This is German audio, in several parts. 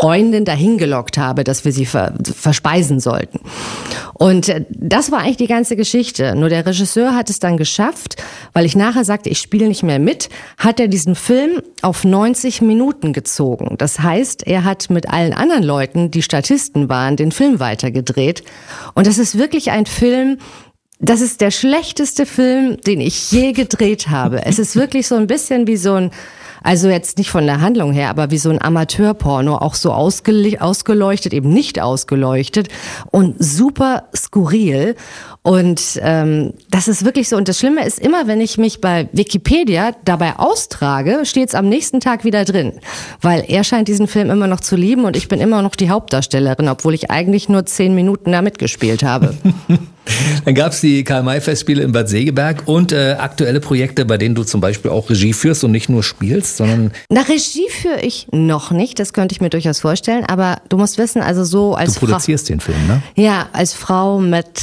Freundin dahin gelockt habe, dass wir sie verspeisen sollten. Und das war eigentlich die ganze Geschichte. Nur der Regisseur hat es dann geschafft, weil ich nachher sagte, ich spiele nicht mehr mit, hat er diesen Film auf 90 Minuten gezogen. Das heißt, er hat mit allen anderen Leuten, die Statisten waren, den Film weitergedreht. Und das ist wirklich ein Film, das ist der schlechteste Film, den ich je gedreht habe. Es ist wirklich so ein bisschen wie so ein, also jetzt nicht von der Handlung her, aber wie so ein Amateurporno, auch so ausgeleuchtet, eben nicht ausgeleuchtet und super skurril. Und das ist wirklich so. Und das Schlimme ist immer, wenn ich mich bei Wikipedia dabei austrage, steht es am nächsten Tag wieder drin. Weil er scheint diesen Film immer noch zu lieben und ich bin immer noch die Hauptdarstellerin, obwohl ich eigentlich nur 10 Minuten da mitgespielt habe. Dann gab es die Karl-May-Festspiele in Bad Segeberg und aktuelle Projekte, bei denen du zum Beispiel auch Regie führst und nicht nur spielst, sondern... Na, Regie führe ich noch nicht, das könnte ich mir durchaus vorstellen, aber du musst wissen, also so als Frau... Du produzierst den Film, ne? Ja, als Frau mit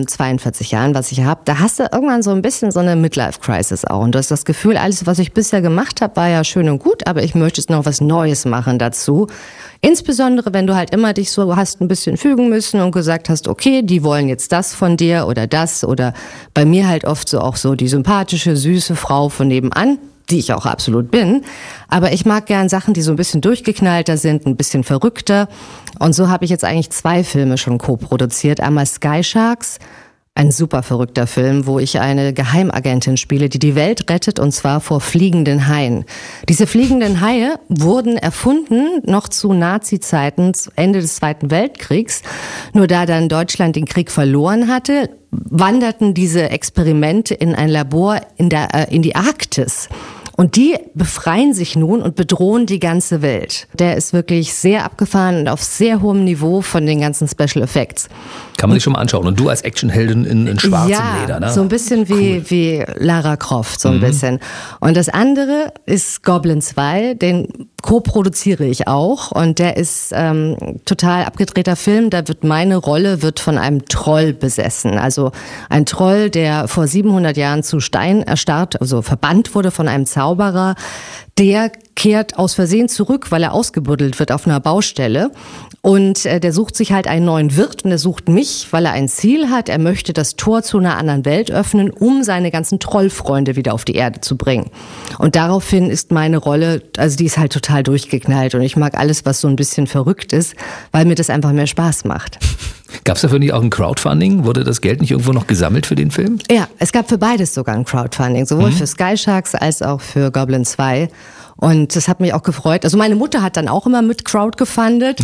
42 Jahren, was ich habe, da hast du irgendwann so ein bisschen so eine Midlife-Crisis auch und du hast das Gefühl, alles, was ich bisher gemacht habe, war ja schön und gut, aber ich möchte jetzt noch was Neues machen dazu. Insbesondere, wenn du halt immer dich so hast ein bisschen fügen müssen und gesagt hast, okay, die wollen jetzt das von dir oder das oder bei mir halt oft so auch so die sympathische, süße Frau von nebenan, die ich auch absolut bin. Aber ich mag gern Sachen, die so ein bisschen durchgeknallter sind, ein bisschen verrückter. Und so habe ich jetzt eigentlich 2 Filme schon co-produziert. Einmal Sky Sharks, ein super verrückter Film, wo ich eine Geheimagentin spiele, die die Welt rettet, und zwar vor fliegenden Haien. Diese fliegenden Haie wurden erfunden noch zu Nazi-Zeiten, zu Ende des Zweiten Weltkriegs. Nur da dann Deutschland den Krieg verloren hatte, wanderten diese Experimente in ein Labor in die Arktis. Und die befreien sich nun und bedrohen die ganze Welt. Der ist wirklich sehr abgefahren und auf sehr hohem Niveau von den ganzen Special Effects. Kann man sich schon mal anschauen. Und du als Actionheldin in schwarzem Leder, ne? So ein bisschen wie Lara Croft, so ein bisschen. Und das andere ist Goblin 2, den co-produziere ich auch. Und der ist total abgedrehter Film. Da wird meine Rolle von einem Troll besessen. Also ein Troll, der vor 700 Jahren zu Stein erstarrt, also verbannt wurde von einem Zauberer. Der kehrt aus Versehen zurück, weil er ausgebuddelt wird auf einer Baustelle. Und der sucht sich halt einen neuen Wirt und er sucht mich, weil er ein Ziel hat. Er möchte das Tor zu einer anderen Welt öffnen, um seine ganzen Trollfreunde wieder auf die Erde zu bringen. Und daraufhin ist meine Rolle, also die ist halt total durchgeknallt und ich mag alles, was so ein bisschen verrückt ist, weil mir das einfach mehr Spaß macht. Gab es dafür nicht auch ein Crowdfunding? Wurde das Geld nicht irgendwo noch gesammelt für den Film? Ja, es gab für beides sogar ein Crowdfunding, sowohl für Sky Sharks als auch für Goblin 2. Und das hat mich auch gefreut. Also meine Mutter hat dann auch immer mit Crowd gefundet.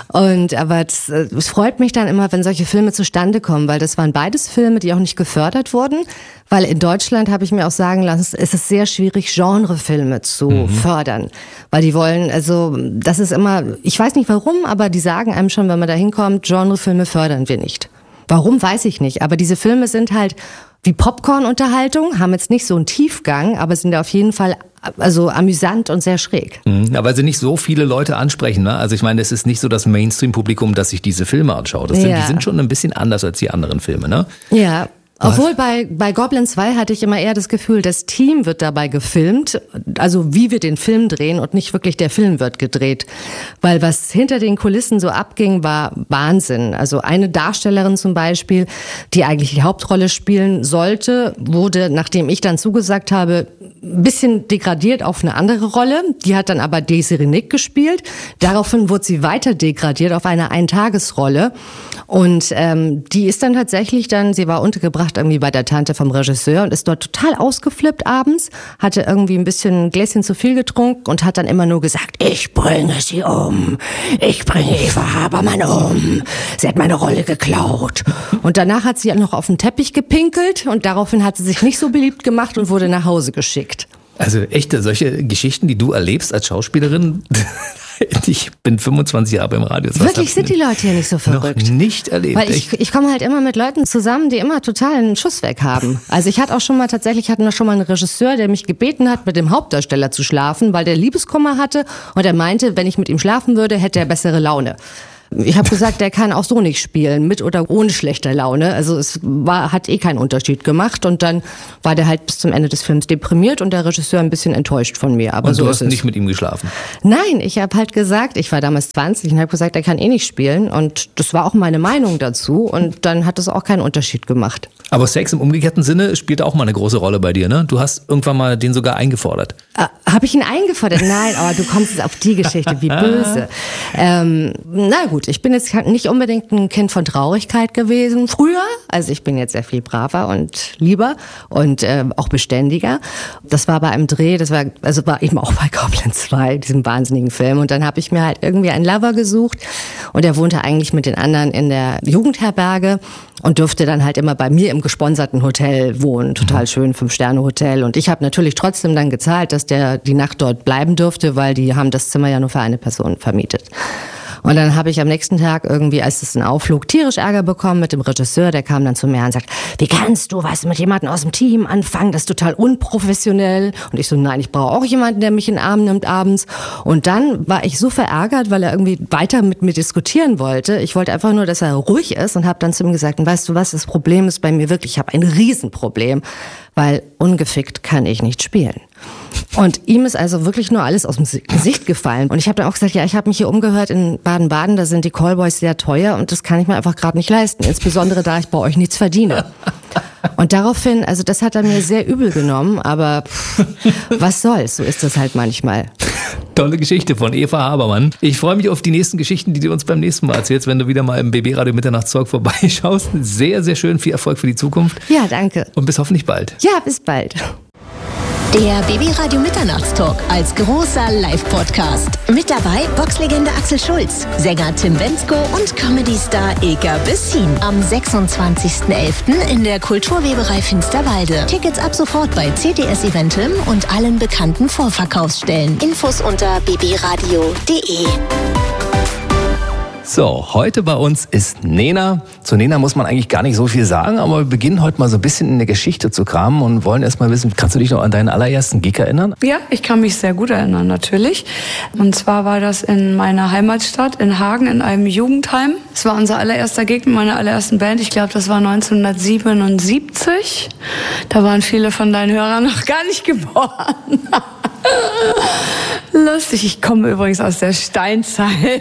Aber es freut mich dann immer, wenn solche Filme zustande kommen, weil das waren beides Filme, die auch nicht gefördert wurden. Weil in Deutschland, habe ich mir auch sagen lassen, ist es sehr schwierig, Genrefilme zu fördern. Weil die wollen, also das ist immer, ich weiß nicht warum, aber die sagen einem schon, wenn man da hinkommt, Genrefilme fördern wir nicht. Warum, weiß ich nicht. Aber diese Filme sind halt wie Popcorn-Unterhaltung, haben jetzt nicht so einen Tiefgang, aber sind auf jeden Fall also amüsant und sehr schräg. Ja, weil sie nicht so viele Leute ansprechen, ne? Also ich meine, es ist nicht so das Mainstream-Publikum, das sich diese Filme anschaut. Die sind schon ein bisschen anders als die anderen Filme, ne? Ja. Obwohl bei Goblin 2 hatte ich immer eher das Gefühl, das Team wird dabei gefilmt, also wie wir den Film drehen und nicht wirklich der Film wird gedreht. Weil was hinter den Kulissen so abging, war Wahnsinn. Also eine Darstellerin zum Beispiel, die eigentlich die Hauptrolle spielen sollte, wurde, nachdem ich dann zugesagt habe, ein bisschen degradiert auf eine andere Rolle. Die hat dann aber Desiree Nick gespielt. Daraufhin wurde sie weiter degradiert auf eine Eintagesrolle. Und die ist dann tatsächlich sie war untergebracht irgendwie bei der Tante vom Regisseur und ist dort total ausgeflippt abends, hatte irgendwie ein bisschen ein Gläschen zu viel getrunken und hat dann immer nur gesagt, ich bringe sie um, ich bringe Eva Habermann um, sie hat meine Rolle geklaut. Und danach hat sie noch auf den Teppich gepinkelt und daraufhin hat sie sich nicht so beliebt gemacht und wurde nach Hause geschickt. Also echte, solche Geschichten, die du erlebst als Schauspielerin, ich bin 25 Jahre im Radio. Wirklich sind die Leute hier nicht so verrückt. Noch nicht erlebt. Weil ich komme halt immer mit Leuten zusammen, die immer total einen Schuss weg haben. Also ich hatte schon mal einen Regisseur, der mich gebeten hat, mit dem Hauptdarsteller zu schlafen, weil der Liebeskummer hatte und er meinte, wenn ich mit ihm schlafen würde, hätte er bessere Laune. Ich habe gesagt, der kann auch so nicht spielen, mit oder ohne schlechter Laune. Also hat keinen Unterschied gemacht und dann war der halt bis zum Ende des Films deprimiert und der Regisseur ein bisschen enttäuscht von mir. Aber und so du ist hast nicht mit ihm geschlafen? Nein, ich habe halt gesagt, ich war damals 20 und habe gesagt, er kann eh nicht spielen und das war auch meine Meinung dazu und dann hat es auch keinen Unterschied gemacht. Aber Sex im umgekehrten Sinne spielt auch mal eine große Rolle bei dir, ne? Du hast irgendwann mal den sogar eingefordert. Habe ich ihn eingefordert? Nein, aber du kommst jetzt auf die Geschichte, wie böse. Na gut, ich bin jetzt nicht unbedingt ein Kind von Traurigkeit gewesen. Früher, also ich bin jetzt sehr viel braver und lieber und auch beständiger. Das war bei einem Dreh, war eben auch bei Koblenz 2, diesem wahnsinnigen Film. Und dann habe ich mir halt irgendwie einen Lover gesucht und er wohnte eigentlich mit den anderen in der Jugendherberge und durfte dann halt immer bei mir im gesponserten Hotel wohnen. Total schön, 5-Sterne-Hotel. Und ich habe natürlich trotzdem dann gezahlt, dass der die Nacht dort bleiben durfte, weil die haben das Zimmer ja nur für eine Person vermietet. Und dann habe ich am nächsten Tag irgendwie, als es dann aufflog, tierisch Ärger bekommen mit dem Regisseur. Der kam dann zu mir und sagt, wie kannst du was mit jemandem aus dem Team anfangen? Das ist total unprofessionell. Und ich so, nein, ich brauche auch jemanden, der mich in den Arm nimmt abends. Und dann war ich so verärgert, weil er irgendwie weiter mit mir diskutieren wollte. Ich wollte einfach nur, dass er ruhig ist und habe dann zu ihm gesagt, und weißt du was, das Problem ist bei mir wirklich, ich habe ein Riesenproblem, weil ungefickt kann ich nicht spielen. Und ihm ist also wirklich nur alles aus dem Gesicht gefallen. Und ich habe dann auch gesagt, ja, ich habe mich hier umgehört in Baden-Baden, da sind die Callboys sehr teuer und das kann ich mir einfach gerade nicht leisten. Insbesondere, da ich bei euch nichts verdiene. Und daraufhin, also das hat er mir sehr übel genommen, aber was soll's, so ist das halt manchmal. Tolle Geschichte von Eva Habermann. Ich freue mich auf die nächsten Geschichten, die du uns beim nächsten Mal erzählst, wenn du wieder mal im BB-Radio Mitternachtstalk vorbeischaust. Sehr, sehr schön, viel Erfolg für die Zukunft. Ja, danke. Und bis hoffentlich bald. Ja, bis bald. Der BB-Radio Mitternachtstalk als großer Live-Podcast. Mit dabei Boxlegende Axel Schulz, Sänger Tim Bendzko und Comedy-Star Ilka Bessin. Am 26.11. in der Kulturweberei Finsterwalde. Tickets ab sofort bei CTS Eventim und allen bekannten Vorverkaufsstellen. Infos unter bbradio.de. So, heute bei uns ist Nena. Zu Nena muss man eigentlich gar nicht so viel sagen, aber wir beginnen heute mal so ein bisschen in der Geschichte zu kramen und wollen erst mal wissen, kannst du dich noch an deinen allerersten Gig erinnern? Ja, ich kann mich sehr gut erinnern, natürlich. Und zwar war das in meiner Heimatstadt, in Hagen, in einem Jugendheim. Es war unser allererster Gig mit meiner allerersten Band. Ich glaube, das war 1977. Da waren viele von deinen Hörern noch gar nicht geboren. Lustig, ich komme übrigens aus der Steinzeit.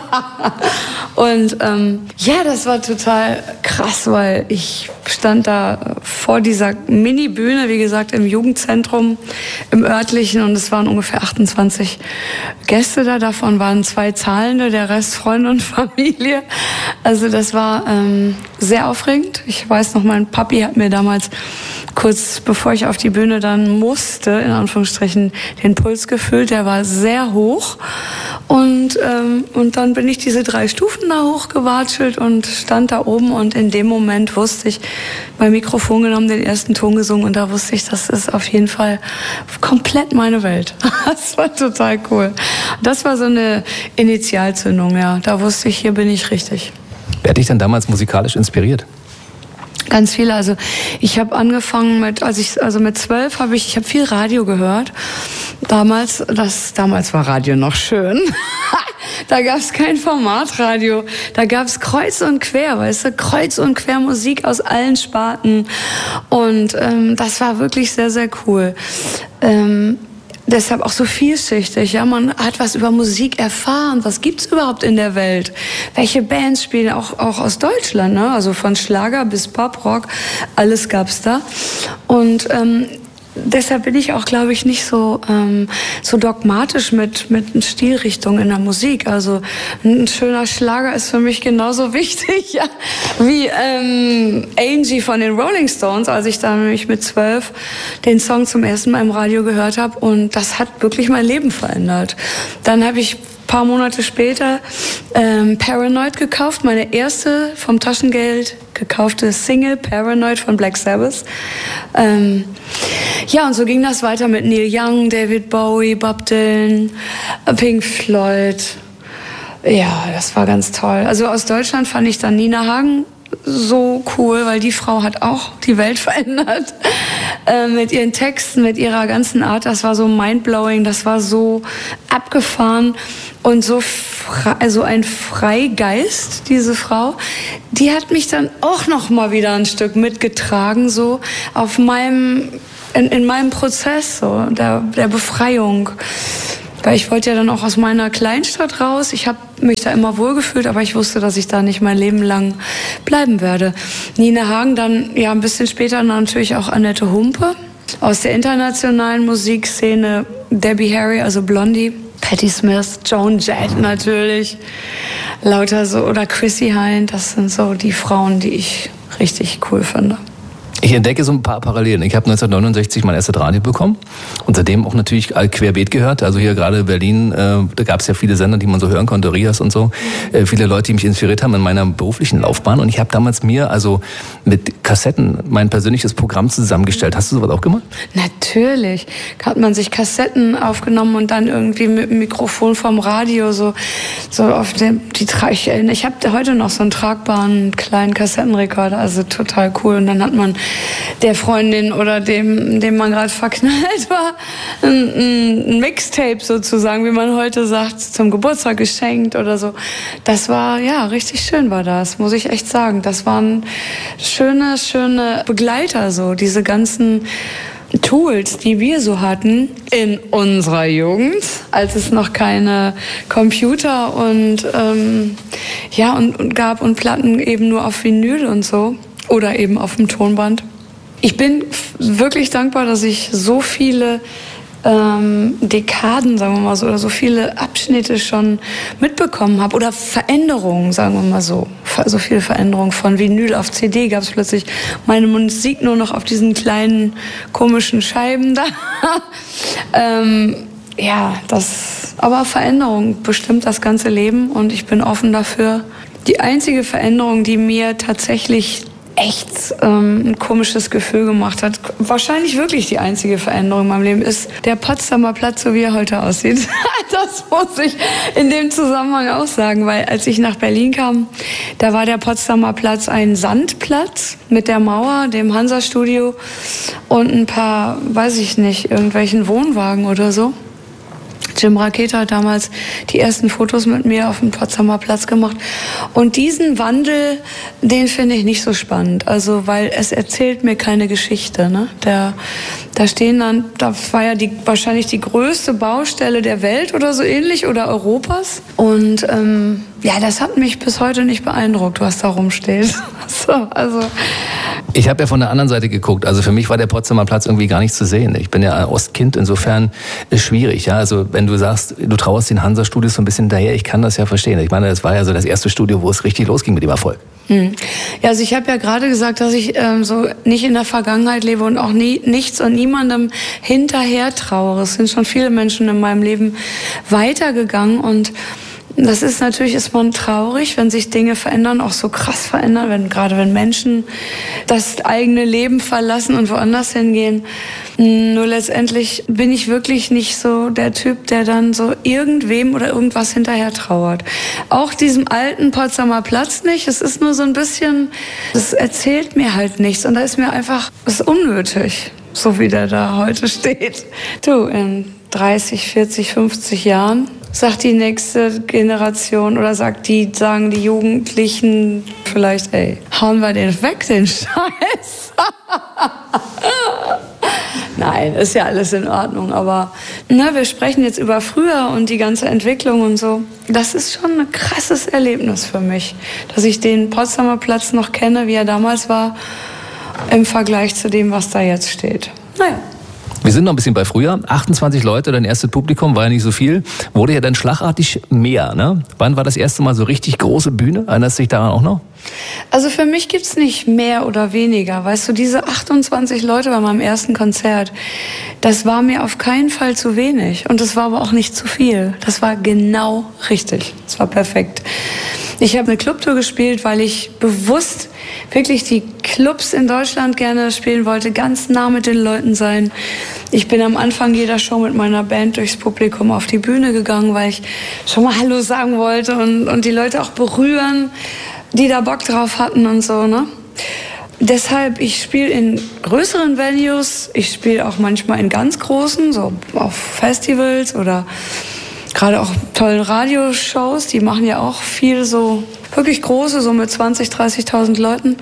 Und ja, das war total krass, weil ich stand da vor dieser Mini-Bühne, wie gesagt, im Jugendzentrum, im örtlichen, und es waren ungefähr 28 Gäste da. Davon waren 2 Zahlende, der Rest Freunde und Familie. Also das war sehr aufregend. Ich weiß noch, mein Papi hat mir damals, kurz bevor ich auf die Bühne dann musste, in Anführungsstrichen, den Puls gefühlt. Der war sehr hoch. Und dann bin ich diese 3 Stufen da hochgewatschelt und stand da oben. Und in dem Moment wusste ich, mein Mikrofon genommen, den ersten Ton gesungen. Und da wusste ich, das ist auf jeden Fall komplett meine Welt. Das war total cool. Das war so eine Initialzündung, ja. Da wusste ich, hier bin ich richtig. Wer hat dich denn damals musikalisch inspiriert? Ganz viele. Also ich habe angefangen mit 12 habe ich habe viel Radio gehört. Damals war Radio noch schön. Da gab es kein Formatradio. Da gab es kreuz und quer, weißt du, kreuz und quer Musik aus allen Sparten. Und das war wirklich sehr, sehr cool. Deshalb auch so vielschichtig. Ja, man hat was über Musik erfahren. Was gibt's überhaupt in der Welt? Welche Bands spielen auch aus Deutschland? Ne? Also von Schlager bis Pop, Rock, alles gab's da. Und deshalb bin ich auch, glaube ich, nicht so dogmatisch mit Stilrichtung in der Musik. Also ein schöner Schlager ist für mich genauso wichtig, ja, wie Angie von den Rolling Stones, als ich da nämlich mit 12 den Song zum ersten Mal im Radio gehört habe. Und das hat wirklich mein Leben verändert. Dann habe ich paar Monate später Paranoid gekauft, meine erste vom Taschengeld gekaufte Single, Paranoid von Black Sabbath. Ja, und so ging das weiter mit Neil Young, David Bowie, Bob Dylan, Pink Floyd. Ja, das war ganz toll. Also aus Deutschland fand ich dann Nina Hagen so cool, weil die Frau hat auch die Welt verändert. mit ihren Texten, mit ihrer ganzen Art. Das war so mindblowing, das war so abgefahren und so also ein Freigeist, diese Frau. Die hat mich dann auch noch mal wieder ein Stück mitgetragen, so auf in meinem Prozess so der Befreiung. Weil ich wollte ja dann auch aus meiner Kleinstadt raus. Ich habe mich da immer wohlgefühlt, aber ich wusste, dass ich da nicht mein Leben lang bleiben werde. Nina Hagen, dann ja ein bisschen später natürlich auch Annette Humpe. Aus der internationalen Musikszene Debbie Harry, also Blondie, Patti Smith, Joan Jett natürlich, lauter so, oder Chrissy Hynde. Das sind so die Frauen, die ich richtig cool finde. Ich entdecke so ein paar Parallelen. Ich habe 1969 mein erstes Radio bekommen und seitdem auch natürlich querbeet gehört. Also hier gerade in Berlin, da gab es ja viele Sender, die man so hören konnte, Rias und so. Viele Leute, die mich inspiriert haben in meiner beruflichen Laufbahn. Und ich habe damals mir also mit Kassetten mein persönliches Programm zusammengestellt. Hast du sowas auch gemacht? Natürlich. Hat man sich Kassetten aufgenommen und dann irgendwie mit dem Mikrofon vom Radio so auf die Tragenden. Ich habe heute noch so einen tragbaren kleinen Kassettenrekorder, also total cool. Und dann hat man der Freundin oder dem man gerade verknallt war, ein Mixtape sozusagen, wie man heute sagt, zum Geburtstag geschenkt oder so. Das war, ja, richtig schön war das, muss ich echt sagen. Das waren schöne Begleiter so, diese ganzen Tools, die wir so hatten in unserer Jugend, als es noch keine Computer und gab und Platten eben nur auf Vinyl und so. Oder eben auf dem Tonband. Ich bin wirklich dankbar, dass ich so viele Dekaden, sagen wir mal so, oder so viele Abschnitte schon mitbekommen habe. Oder Veränderungen, sagen wir mal so. So viele Veränderungen von Vinyl auf CD gab es plötzlich meine Musik nur noch auf diesen kleinen komischen Scheiben da. Aber Veränderung bestimmt das ganze Leben und ich bin offen dafür. Die einzige Veränderung, die mir tatsächlich echt ein komisches Gefühl gemacht hat, wahrscheinlich wirklich die einzige Veränderung in meinem Leben, ist der Potsdamer Platz, so wie er heute aussieht. Das muss ich in dem Zusammenhang auch sagen, weil als ich nach Berlin kam, da war der Potsdamer Platz ein Sandplatz mit der Mauer, dem Hansa-Studio und ein paar, weiß ich nicht, irgendwelchen Wohnwagen oder so. Jim Raketa hat damals die ersten Fotos mit mir auf dem Potsdamer Platz gemacht. Und diesen Wandel, den finde ich nicht so spannend. Also, weil es erzählt mir keine Geschichte, ne? Da war ja wahrscheinlich die größte Baustelle der Welt oder so ähnlich oder Europas. Und das hat mich bis heute nicht beeindruckt, was da rumsteht. Ich habe ja von der anderen Seite geguckt. Also für mich war der Potsdamer Platz irgendwie gar nicht zu sehen. Ich bin ja ein Ostkind, insofern ist schwierig. Ja? Also wenn du sagst, du trauerst den Hansa-Studios so ein bisschen daher, ich kann das ja verstehen. Ich meine, das war ja so das erste Studio, wo es richtig losging mit dem Erfolg. Ja, also ich habe ja gerade gesagt, dass ich so nicht in der Vergangenheit lebe und auch nichts und niemandem hinterher trauere. Es sind schon viele Menschen in meinem Leben weitergegangen und das ist man traurig, wenn sich Dinge verändern, auch so krass verändern, gerade wenn Menschen das eigene Leben verlassen und woanders hingehen. Nur letztendlich bin ich wirklich nicht so der Typ, der dann so irgendwem oder irgendwas hinterher trauert. Auch diesem alten Potsdamer Platz nicht. Es ist nur so ein bisschen, das erzählt mir halt nichts und da ist mir einfach, es ist unnötig, so wie der da heute steht. Du, in 30, 40, 50 Jahren sagt die nächste Generation oder sagen die Jugendlichen vielleicht, ey, hauen wir den weg, den Scheiß. Nein, ist ja alles in Ordnung, aber wir sprechen jetzt über früher und die ganze Entwicklung und so. Das ist schon ein krasses Erlebnis für mich, dass ich den Potsdamer Platz noch kenne, wie er damals war, im Vergleich zu dem, was da jetzt steht. Naja. Wir sind noch ein bisschen bei früher. 28 Leute, dein erstes Publikum, war ja nicht so viel. Wurde ja dann schlagartig mehr, ne? Wann war das erste Mal so richtig große Bühne? Erinnerst du dich daran auch noch? Also für mich gibt's nicht mehr oder weniger. Weißt du, diese 28 Leute bei meinem ersten Konzert, das war mir auf keinen Fall zu wenig. Und das war aber auch nicht zu viel. Das war genau richtig. Das war perfekt. Ich habe eine Clubtour gespielt, weil ich bewusst wirklich die Clubs in Deutschland gerne spielen wollte, ganz nah mit den Leuten sein. Ich bin am Anfang jeder Show mit meiner Band durchs Publikum auf die Bühne gegangen, weil ich schon mal Hallo sagen wollte und die Leute auch berühren, die da Bock drauf hatten und so, ne? deshalb, ich spiele in größeren Venues, ich spiele auch manchmal in ganz großen, so auf Festivals oder gerade auch tollen Radioshows, die machen ja auch viel so wirklich große, so mit 20.000, 30.000 Leuten.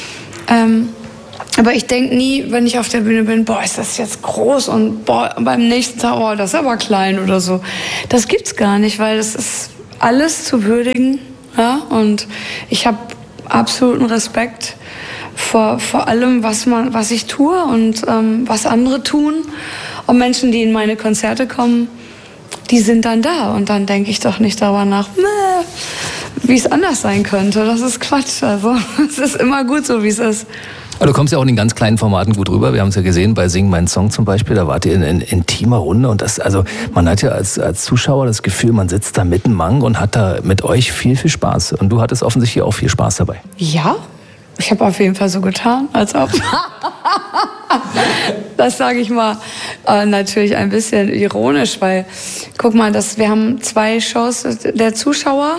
Aber ich denke nie, wenn ich auf der Bühne bin, boah, ist das jetzt groß und boah, beim nächsten Tag, oh, das ist aber klein oder so. Das gibt's gar nicht, weil das ist alles zu würdigen, ja, und ich habe absoluten Respekt vor allem, was ich tue und was andere tun. Und Menschen, die in meine Konzerte kommen, die sind dann da. Und dann denke ich doch nicht darüber nach, wie es anders sein könnte. Das ist Quatsch. Also es ist immer gut so, wie es ist. Aber du kommst ja auch in den ganz kleinen Formaten gut rüber. Wir haben es ja gesehen bei Sing meinen Song zum Beispiel. Da wart ihr in intimer Runde. Und das, also man hat ja als Zuschauer das Gefühl, man sitzt da mitten Mang und hat da mit euch viel, viel Spaß. Und du hattest offensichtlich auch viel Spaß dabei. Ja, ich habe auf jeden Fall so getan, als ob. Das sage ich mal natürlich ein bisschen ironisch, weil guck mal, wir haben 2 Shows. Der Zuschauer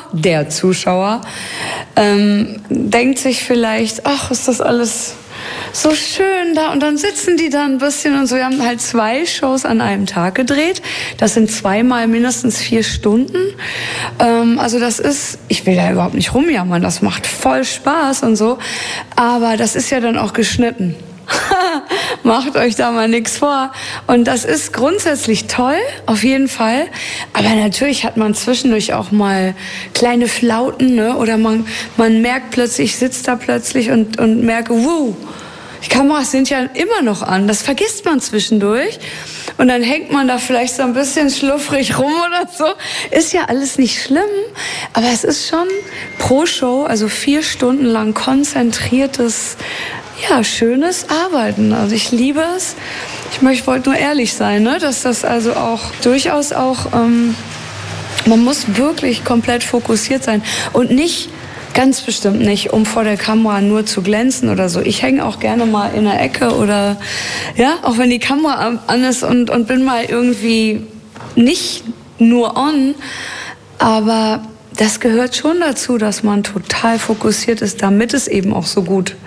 denkt sich vielleicht, ach, ist das alles so schön da, und dann sitzen die da ein bisschen und so. Wir haben halt 2 Shows an einem Tag gedreht. Das sind 2-mal mindestens 4 Stunden. Also das ist, ich will da überhaupt nicht rumjammern, das macht voll Spaß und so. Aber das ist ja dann auch geschnitten. Macht euch da mal nichts vor. Und das ist grundsätzlich toll, auf jeden Fall. Aber natürlich hat man zwischendurch auch mal kleine Flauten, ne? Oder man merkt plötzlich, ich sitze da plötzlich und merke, wow, die Kameras sind ja immer noch an. Das vergisst man zwischendurch. Und dann hängt man da vielleicht so ein bisschen schluffrig rum oder so. Ist ja alles nicht schlimm. Aber es ist schon pro Show, also 4 Stunden lang konzentriertes, ja, schönes Arbeiten. Also ich liebe es. Ich wollte nur ehrlich sein, ne? Dass das also auch durchaus auch, man muss wirklich komplett fokussiert sein und nicht, ganz bestimmt nicht, um vor der Kamera nur zu glänzen oder so. Ich hänge auch gerne mal in der Ecke oder, ja, auch wenn die Kamera an ist und bin mal irgendwie nicht nur on, aber das gehört schon dazu, dass man total fokussiert ist, damit es eben auch so gut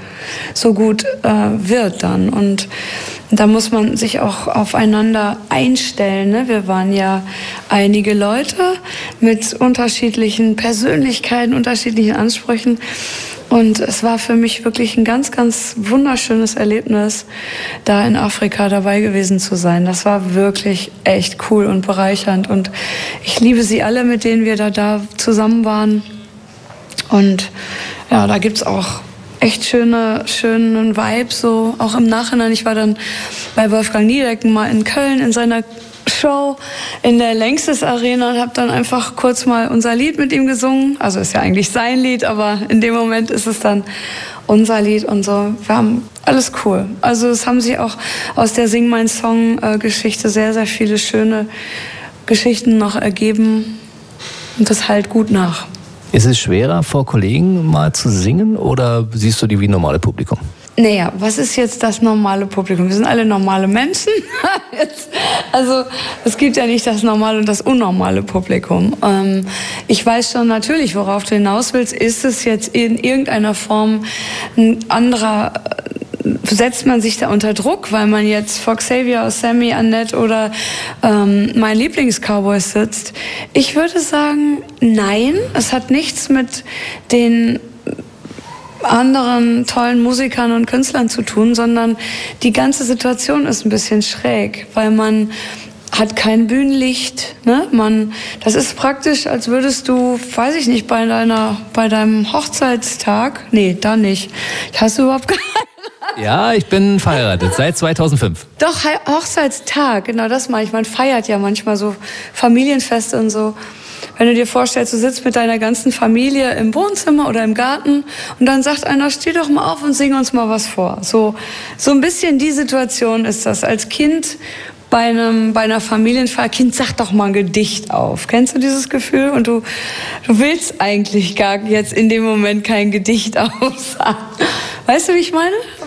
wird dann. Und da muss man sich auch aufeinander einstellen, ne? Wir waren ja einige Leute mit unterschiedlichen Persönlichkeiten, unterschiedlichen Ansprüchen. Und es war für mich wirklich ein ganz, ganz wunderschönes Erlebnis, da in Afrika dabei gewesen zu sein. Das war wirklich echt cool und bereichernd. Und ich liebe sie alle, mit denen wir da zusammen waren. Und ja, da gibt's auch echt schönen Vibe, so auch im Nachhinein. Ich war dann bei Wolfgang Niedecken mal in Köln in seiner Show in der Längstes Arena und habe dann einfach kurz mal unser Lied mit ihm gesungen. Also ist ja eigentlich sein Lied, aber in dem Moment ist es dann unser Lied und so. Wir haben alles cool. Also es haben sich auch aus der Sing mein Song Geschichte sehr, sehr viele schöne Geschichten noch ergeben und das halt gut nach. Ist es schwerer, vor Kollegen mal zu singen oder siehst du die wie normale Publikum? Naja, was ist jetzt das normale Publikum? Wir sind alle normale Menschen. Also es gibt ja nicht das normale und das unnormale Publikum. Ich weiß schon natürlich, worauf du hinaus willst. Ist es jetzt in irgendeiner Form ein anderer, setzt man sich da unter Druck, weil man jetzt vor Xavier, Sammy, Annette oder mein Lieblings-Cowboy sitzt? Ich würde sagen, nein. Es hat nichts mit den anderen tollen Musikern und Künstlern zu tun, sondern die ganze Situation ist ein bisschen schräg, weil man hat kein Bühnenlicht, ne? Das ist praktisch, als würdest du, weiß ich nicht, bei deinem Hochzeitstag, nee, da nicht. Hast du überhaupt keine? Ja, ich bin verheiratet, seit 2005. Doch, Hochzeitstag, genau das meine ich. Man feiert ja manchmal so Familienfeste und so. Wenn du dir vorstellst, du sitzt mit deiner ganzen Familie im Wohnzimmer oder im Garten und dann sagt einer, steh doch mal auf und sing uns mal was vor. So ein bisschen die Situation ist das. Als Kind bei einer Familienfeier, Kind, sag doch mal ein Gedicht auf. Kennst du dieses Gefühl? Und du willst eigentlich gar jetzt in dem Moment kein Gedicht aufsagen. Weißt du, wie ich meine?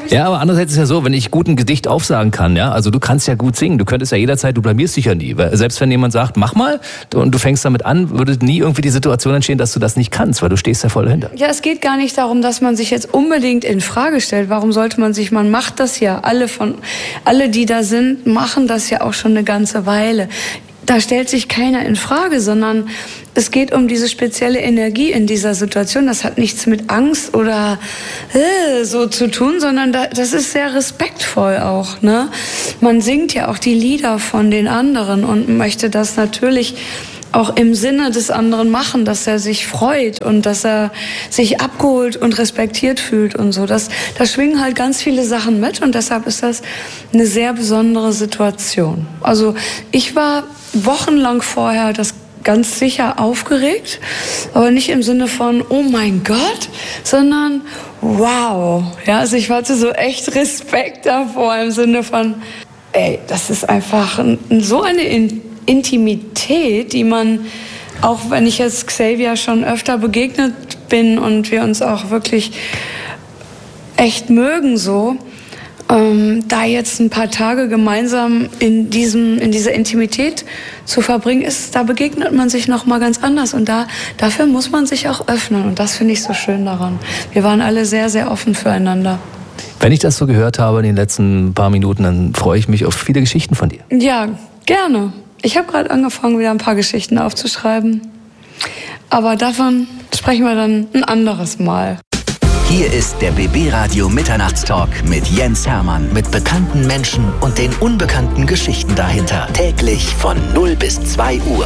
Ja, aber andererseits ist ja so, wenn ich gut ein Gedicht aufsagen kann, ja, also du kannst ja gut singen, du könntest ja jederzeit, du blamierst dich ja nie. Weil selbst wenn jemand sagt, mach mal, und du fängst damit an, würde nie irgendwie die Situation entstehen, dass du das nicht kannst, weil du stehst ja voll dahinter. Ja, es geht gar nicht darum, dass man sich jetzt unbedingt in Frage stellt. Warum sollte man macht das ja, alle, die da sind, machen das ja auch schon eine ganze Weile. Da stellt sich keiner in Frage, sondern es geht um diese spezielle Energie in dieser Situation. Das hat nichts mit Angst oder so zu tun, sondern das ist sehr respektvoll auch, ne? Man singt ja auch die Lieder von den anderen und möchte das natürlich auch im Sinne des anderen machen, dass er sich freut und dass er sich abgeholt und respektiert fühlt und so. Da schwingen halt ganz viele Sachen mit und deshalb ist das eine sehr besondere Situation. Also ich war wochenlang vorher das ganz sicher aufgeregt, aber nicht im Sinne von, oh mein Gott, sondern wow. Ja, also ich hatte so echt Respekt davor im Sinne von, das ist einfach so eine Intimität, die man, auch wenn ich jetzt Xavier schon öfter begegnet bin und wir uns auch wirklich echt mögen so, da jetzt ein paar Tage gemeinsam in dieser Intimität zu verbringen, da begegnet man sich noch mal ganz anders und dafür muss man sich auch öffnen und das finde ich so schön daran. Wir waren alle sehr, sehr offen füreinander. Wenn ich das so gehört habe in den letzten paar Minuten, dann freue ich mich auf viele Geschichten von dir. Ja, gerne. Ich habe gerade angefangen, wieder ein paar Geschichten aufzuschreiben, aber davon sprechen wir dann ein anderes Mal. Hier ist der BB Radio Mitternachtstalk mit Jens Hermann. Mit bekannten Menschen und den unbekannten Geschichten dahinter. Täglich von 0 bis 2 Uhr.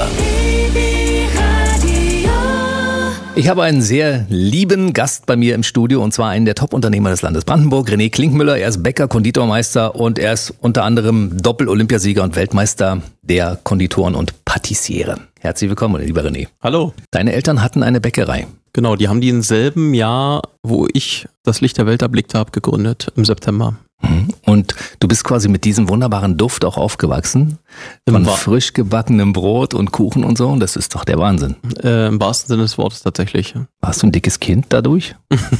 Ich habe einen sehr lieben Gast bei mir im Studio und zwar einen der Top-Unternehmer des Landes Brandenburg, René Klinkmüller. Er ist Bäcker, Konditormeister und er ist unter anderem Doppel-Olympiasieger und Weltmeister der Konditoren und Patissiere. Herzlich willkommen, lieber René. Hallo. Deine Eltern hatten eine Bäckerei. Genau, die haben die im selben Jahr, wo ich das Licht der Welt erblickt habe, gegründet, im September. Und du bist quasi mit diesem wunderbaren Duft auch aufgewachsen, von frisch gebackenem Brot und Kuchen und so. Und das ist doch der Wahnsinn. Im wahrsten Sinne des Wortes tatsächlich. Warst du ein dickes Kind dadurch?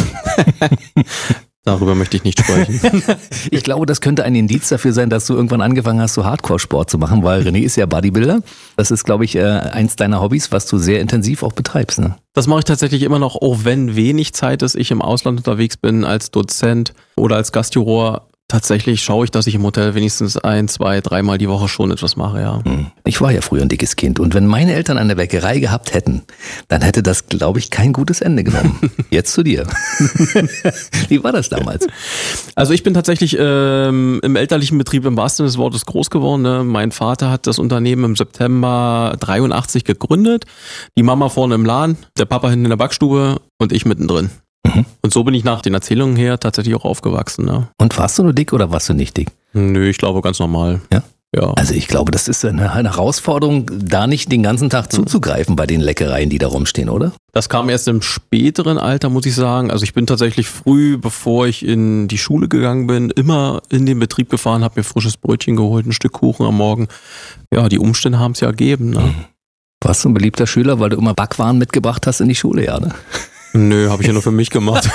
Darüber möchte ich nicht sprechen. Ich glaube, das könnte ein Indiz dafür sein, dass du irgendwann angefangen hast, so Hardcore-Sport zu machen, weil René ist ja Bodybuilder. Das ist, glaube ich, eins deiner Hobbys, was du sehr intensiv auch betreibst, ne? Das mache ich tatsächlich immer noch, auch wenn wenig Zeit ist, ich im Ausland unterwegs bin als Dozent oder als Gastjuror. Tatsächlich schaue ich, dass ich im Hotel wenigstens 1, 2, 3 Mal die Woche schon etwas mache, ja. Ich war ja früher ein dickes Kind und wenn meine Eltern eine Bäckerei gehabt hätten, dann hätte das, glaube ich, kein gutes Ende genommen. Jetzt zu dir. Wie war das damals? Also ich bin tatsächlich im elterlichen Betrieb im wahrsten Sinne des Wortes groß geworden. Ne? Mein Vater hat das Unternehmen im September 83 gegründet. Die Mama vorne im Laden, der Papa hinten in der Backstube und ich mittendrin. Und so bin ich nach den Erzählungen her tatsächlich auch aufgewachsen. Ne? Und warst du nur dick oder warst du nicht dick? Nö, ich glaube ganz normal. Ja? Ja. Also ich glaube, das ist eine Herausforderung, da nicht den ganzen Tag zuzugreifen bei den Leckereien, die da rumstehen, oder? Das kam erst im späteren Alter, muss ich sagen. Also ich bin tatsächlich früh, bevor ich in die Schule gegangen bin, immer in den Betrieb gefahren, habe mir frisches Brötchen geholt, ein Stück Kuchen am Morgen. Ja, die Umstände haben es ja ergeben. Ne? Warst du ein beliebter Schüler, weil du immer Backwaren mitgebracht hast in die Schule, ja, ne? Nö, habe ich ja nur für mich gemacht.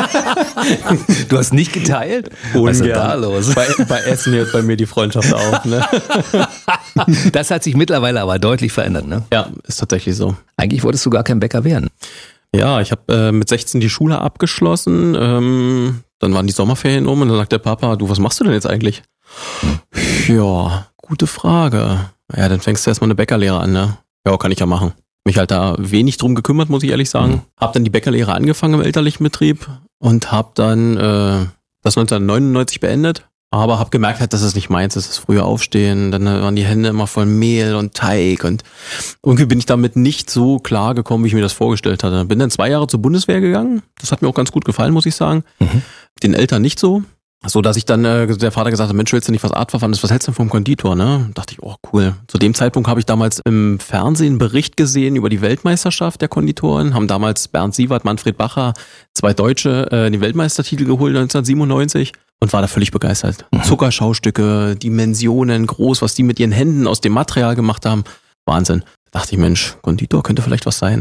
Du hast nicht geteilt? Was ist da los? Bei Essen hört bei mir die Freundschaft auf. Ne? Das hat sich mittlerweile aber deutlich verändert, ne? Ja, ist tatsächlich so. Eigentlich wolltest du gar kein Bäcker werden. Ja, ich habe mit 16 die Schule abgeschlossen. Dann waren die Sommerferien und dann sagt der Papa, du, was machst du denn jetzt eigentlich? Ja, gute Frage. Ja, dann fängst du erstmal eine Bäckerlehre an, ne? Ja, kann ich ja machen. Mich halt da wenig drum gekümmert, muss ich ehrlich sagen. Hab dann die Bäckerlehre angefangen im elterlichen Betrieb und hab dann das 1999 beendet. Aber hab gemerkt halt, dass es nicht meins ist, das frühe Aufstehen. Dann waren die Hände immer voll Mehl und Teig und irgendwie bin ich damit nicht so klar gekommen, wie ich mir das vorgestellt hatte. Bin dann 2 Jahre zur Bundeswehr gegangen. Das hat mir auch ganz gut gefallen, muss ich sagen. Den Eltern nicht so. So, dass ich dann, der Vater gesagt hat, Mensch, willst du nicht was Artverwandtes, was hältst du denn vom Konditor, ne? Dachte ich, oh, cool. Zu dem Zeitpunkt habe ich damals im Fernsehen einen Bericht gesehen über die Weltmeisterschaft der Konditoren, haben damals Bernd Sievert, Manfred Bacher, 2 Deutsche, den Weltmeistertitel geholt 1997 und war da völlig begeistert. Zuckerschaustücke, Dimensionen, groß, was die mit ihren Händen aus dem Material gemacht haben. Wahnsinn. Da dachte ich, Mensch, Konditor könnte vielleicht was sein.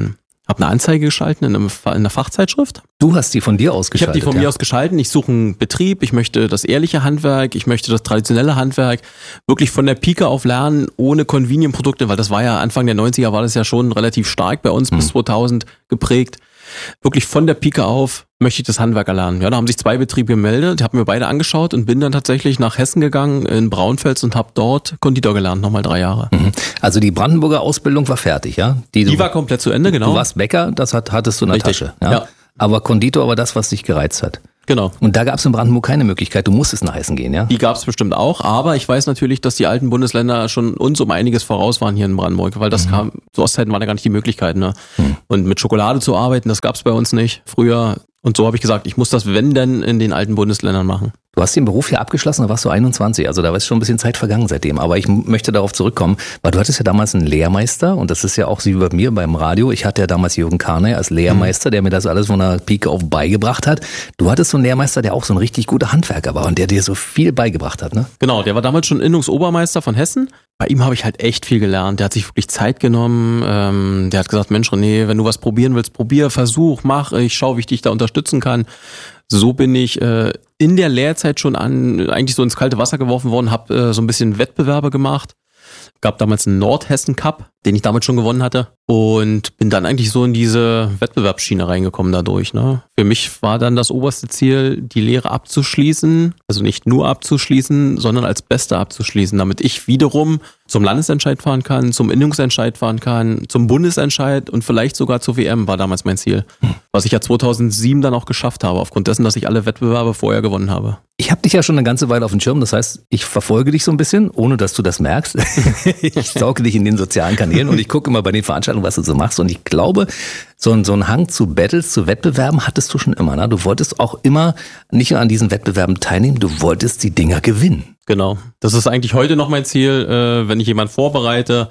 habe eine Anzeige geschalten in einer Fachzeitschrift. Du hast die von dir aus geschaltet? Ich habe die von mir aus geschalten. Ich suche einen Betrieb, ich möchte das ehrliche Handwerk, ich möchte das traditionelle Handwerk wirklich von der Pike auf lernen, ohne Convenient-Produkte, weil das war ja Anfang der 90er, war das ja schon relativ stark bei uns, bis 2000 geprägt. Wirklich von der Pike auf möchte ich das Handwerk erlernen. Ja, da haben sich 2 Betriebe gemeldet, die haben mir beide angeschaut und bin dann tatsächlich nach Hessen gegangen, in Braunfels, und habe dort Konditor gelernt, nochmal 3 Jahre. Also die Brandenburger Ausbildung war fertig, ja? Die war komplett zu Ende, genau. Du warst Bäcker, das hattest du in der Tasche. Ja? Aber Konditor war das, was dich gereizt hat. Genau. Und da gab es in Brandenburg keine Möglichkeit, du musstest nach Hessen gehen, ja? Die gab es bestimmt auch, aber ich weiß natürlich, dass die alten Bundesländer schon uns um einiges voraus waren hier in Brandenburg, weil das kam, zu Ostzeiten waren ja gar nicht die Möglichkeit, ne? Und mit Schokolade zu arbeiten, das gab es bei uns nicht früher. Und so habe ich gesagt, ich muss das, wenn denn, in den alten Bundesländern machen. Du hast den Beruf hier abgeschlossen, da warst du 21, also da ist schon ein bisschen Zeit vergangen seitdem. Aber ich möchte darauf zurückkommen, weil du hattest ja damals einen Lehrmeister und das ist ja auch wie bei mir beim Radio. Ich hatte ja damals Jürgen Karnay als Lehrmeister, der mir das alles von der Pike auf beigebracht hat. Du hattest so einen Lehrmeister, der auch so ein richtig guter Handwerker war und der dir so viel beigebracht hat, ne? Genau, der war damals schon Innungsobermeister von Hessen. Bei ihm habe ich halt echt viel gelernt. Der hat sich wirklich Zeit genommen. Der hat gesagt, Mensch René, wenn du was probieren willst, probier, versuch, mach. Ich schau, wie ich dich da unterstützen kann. So bin ich in der Lehrzeit schon eigentlich so ins kalte Wasser geworfen worden, habe so ein bisschen Wettbewerbe gemacht. Gab damals einen Nordhessen Cup, den ich damals schon gewonnen hatte, und bin dann eigentlich so in diese Wettbewerbsschiene reingekommen dadurch, ne? Für mich war dann das oberste Ziel, die Lehre abzuschließen, also nicht nur abzuschließen, sondern als Beste abzuschließen, damit ich wiederum zum Landesentscheid fahren kann, zum Innungsentscheid fahren kann, zum Bundesentscheid und vielleicht sogar zur WM war damals mein Ziel, was ich ja 2007 dann auch geschafft habe, aufgrund dessen, dass ich alle Wettbewerbe vorher gewonnen habe. Ich habe dich ja schon eine ganze Weile auf dem Schirm, das heißt, ich verfolge dich so ein bisschen, ohne dass du das merkst. Ich sauge dich in den sozialen Kanälen und ich gucke immer bei den Veranstaltungen, was du so machst, und ich glaube, so ein Hang zu Battles, zu Wettbewerben hattest du schon immer, ne? Du wolltest auch immer nicht nur an diesen Wettbewerben teilnehmen, du wolltest die Dinger gewinnen. Genau, das ist eigentlich heute noch mein Ziel, wenn ich jemanden vorbereite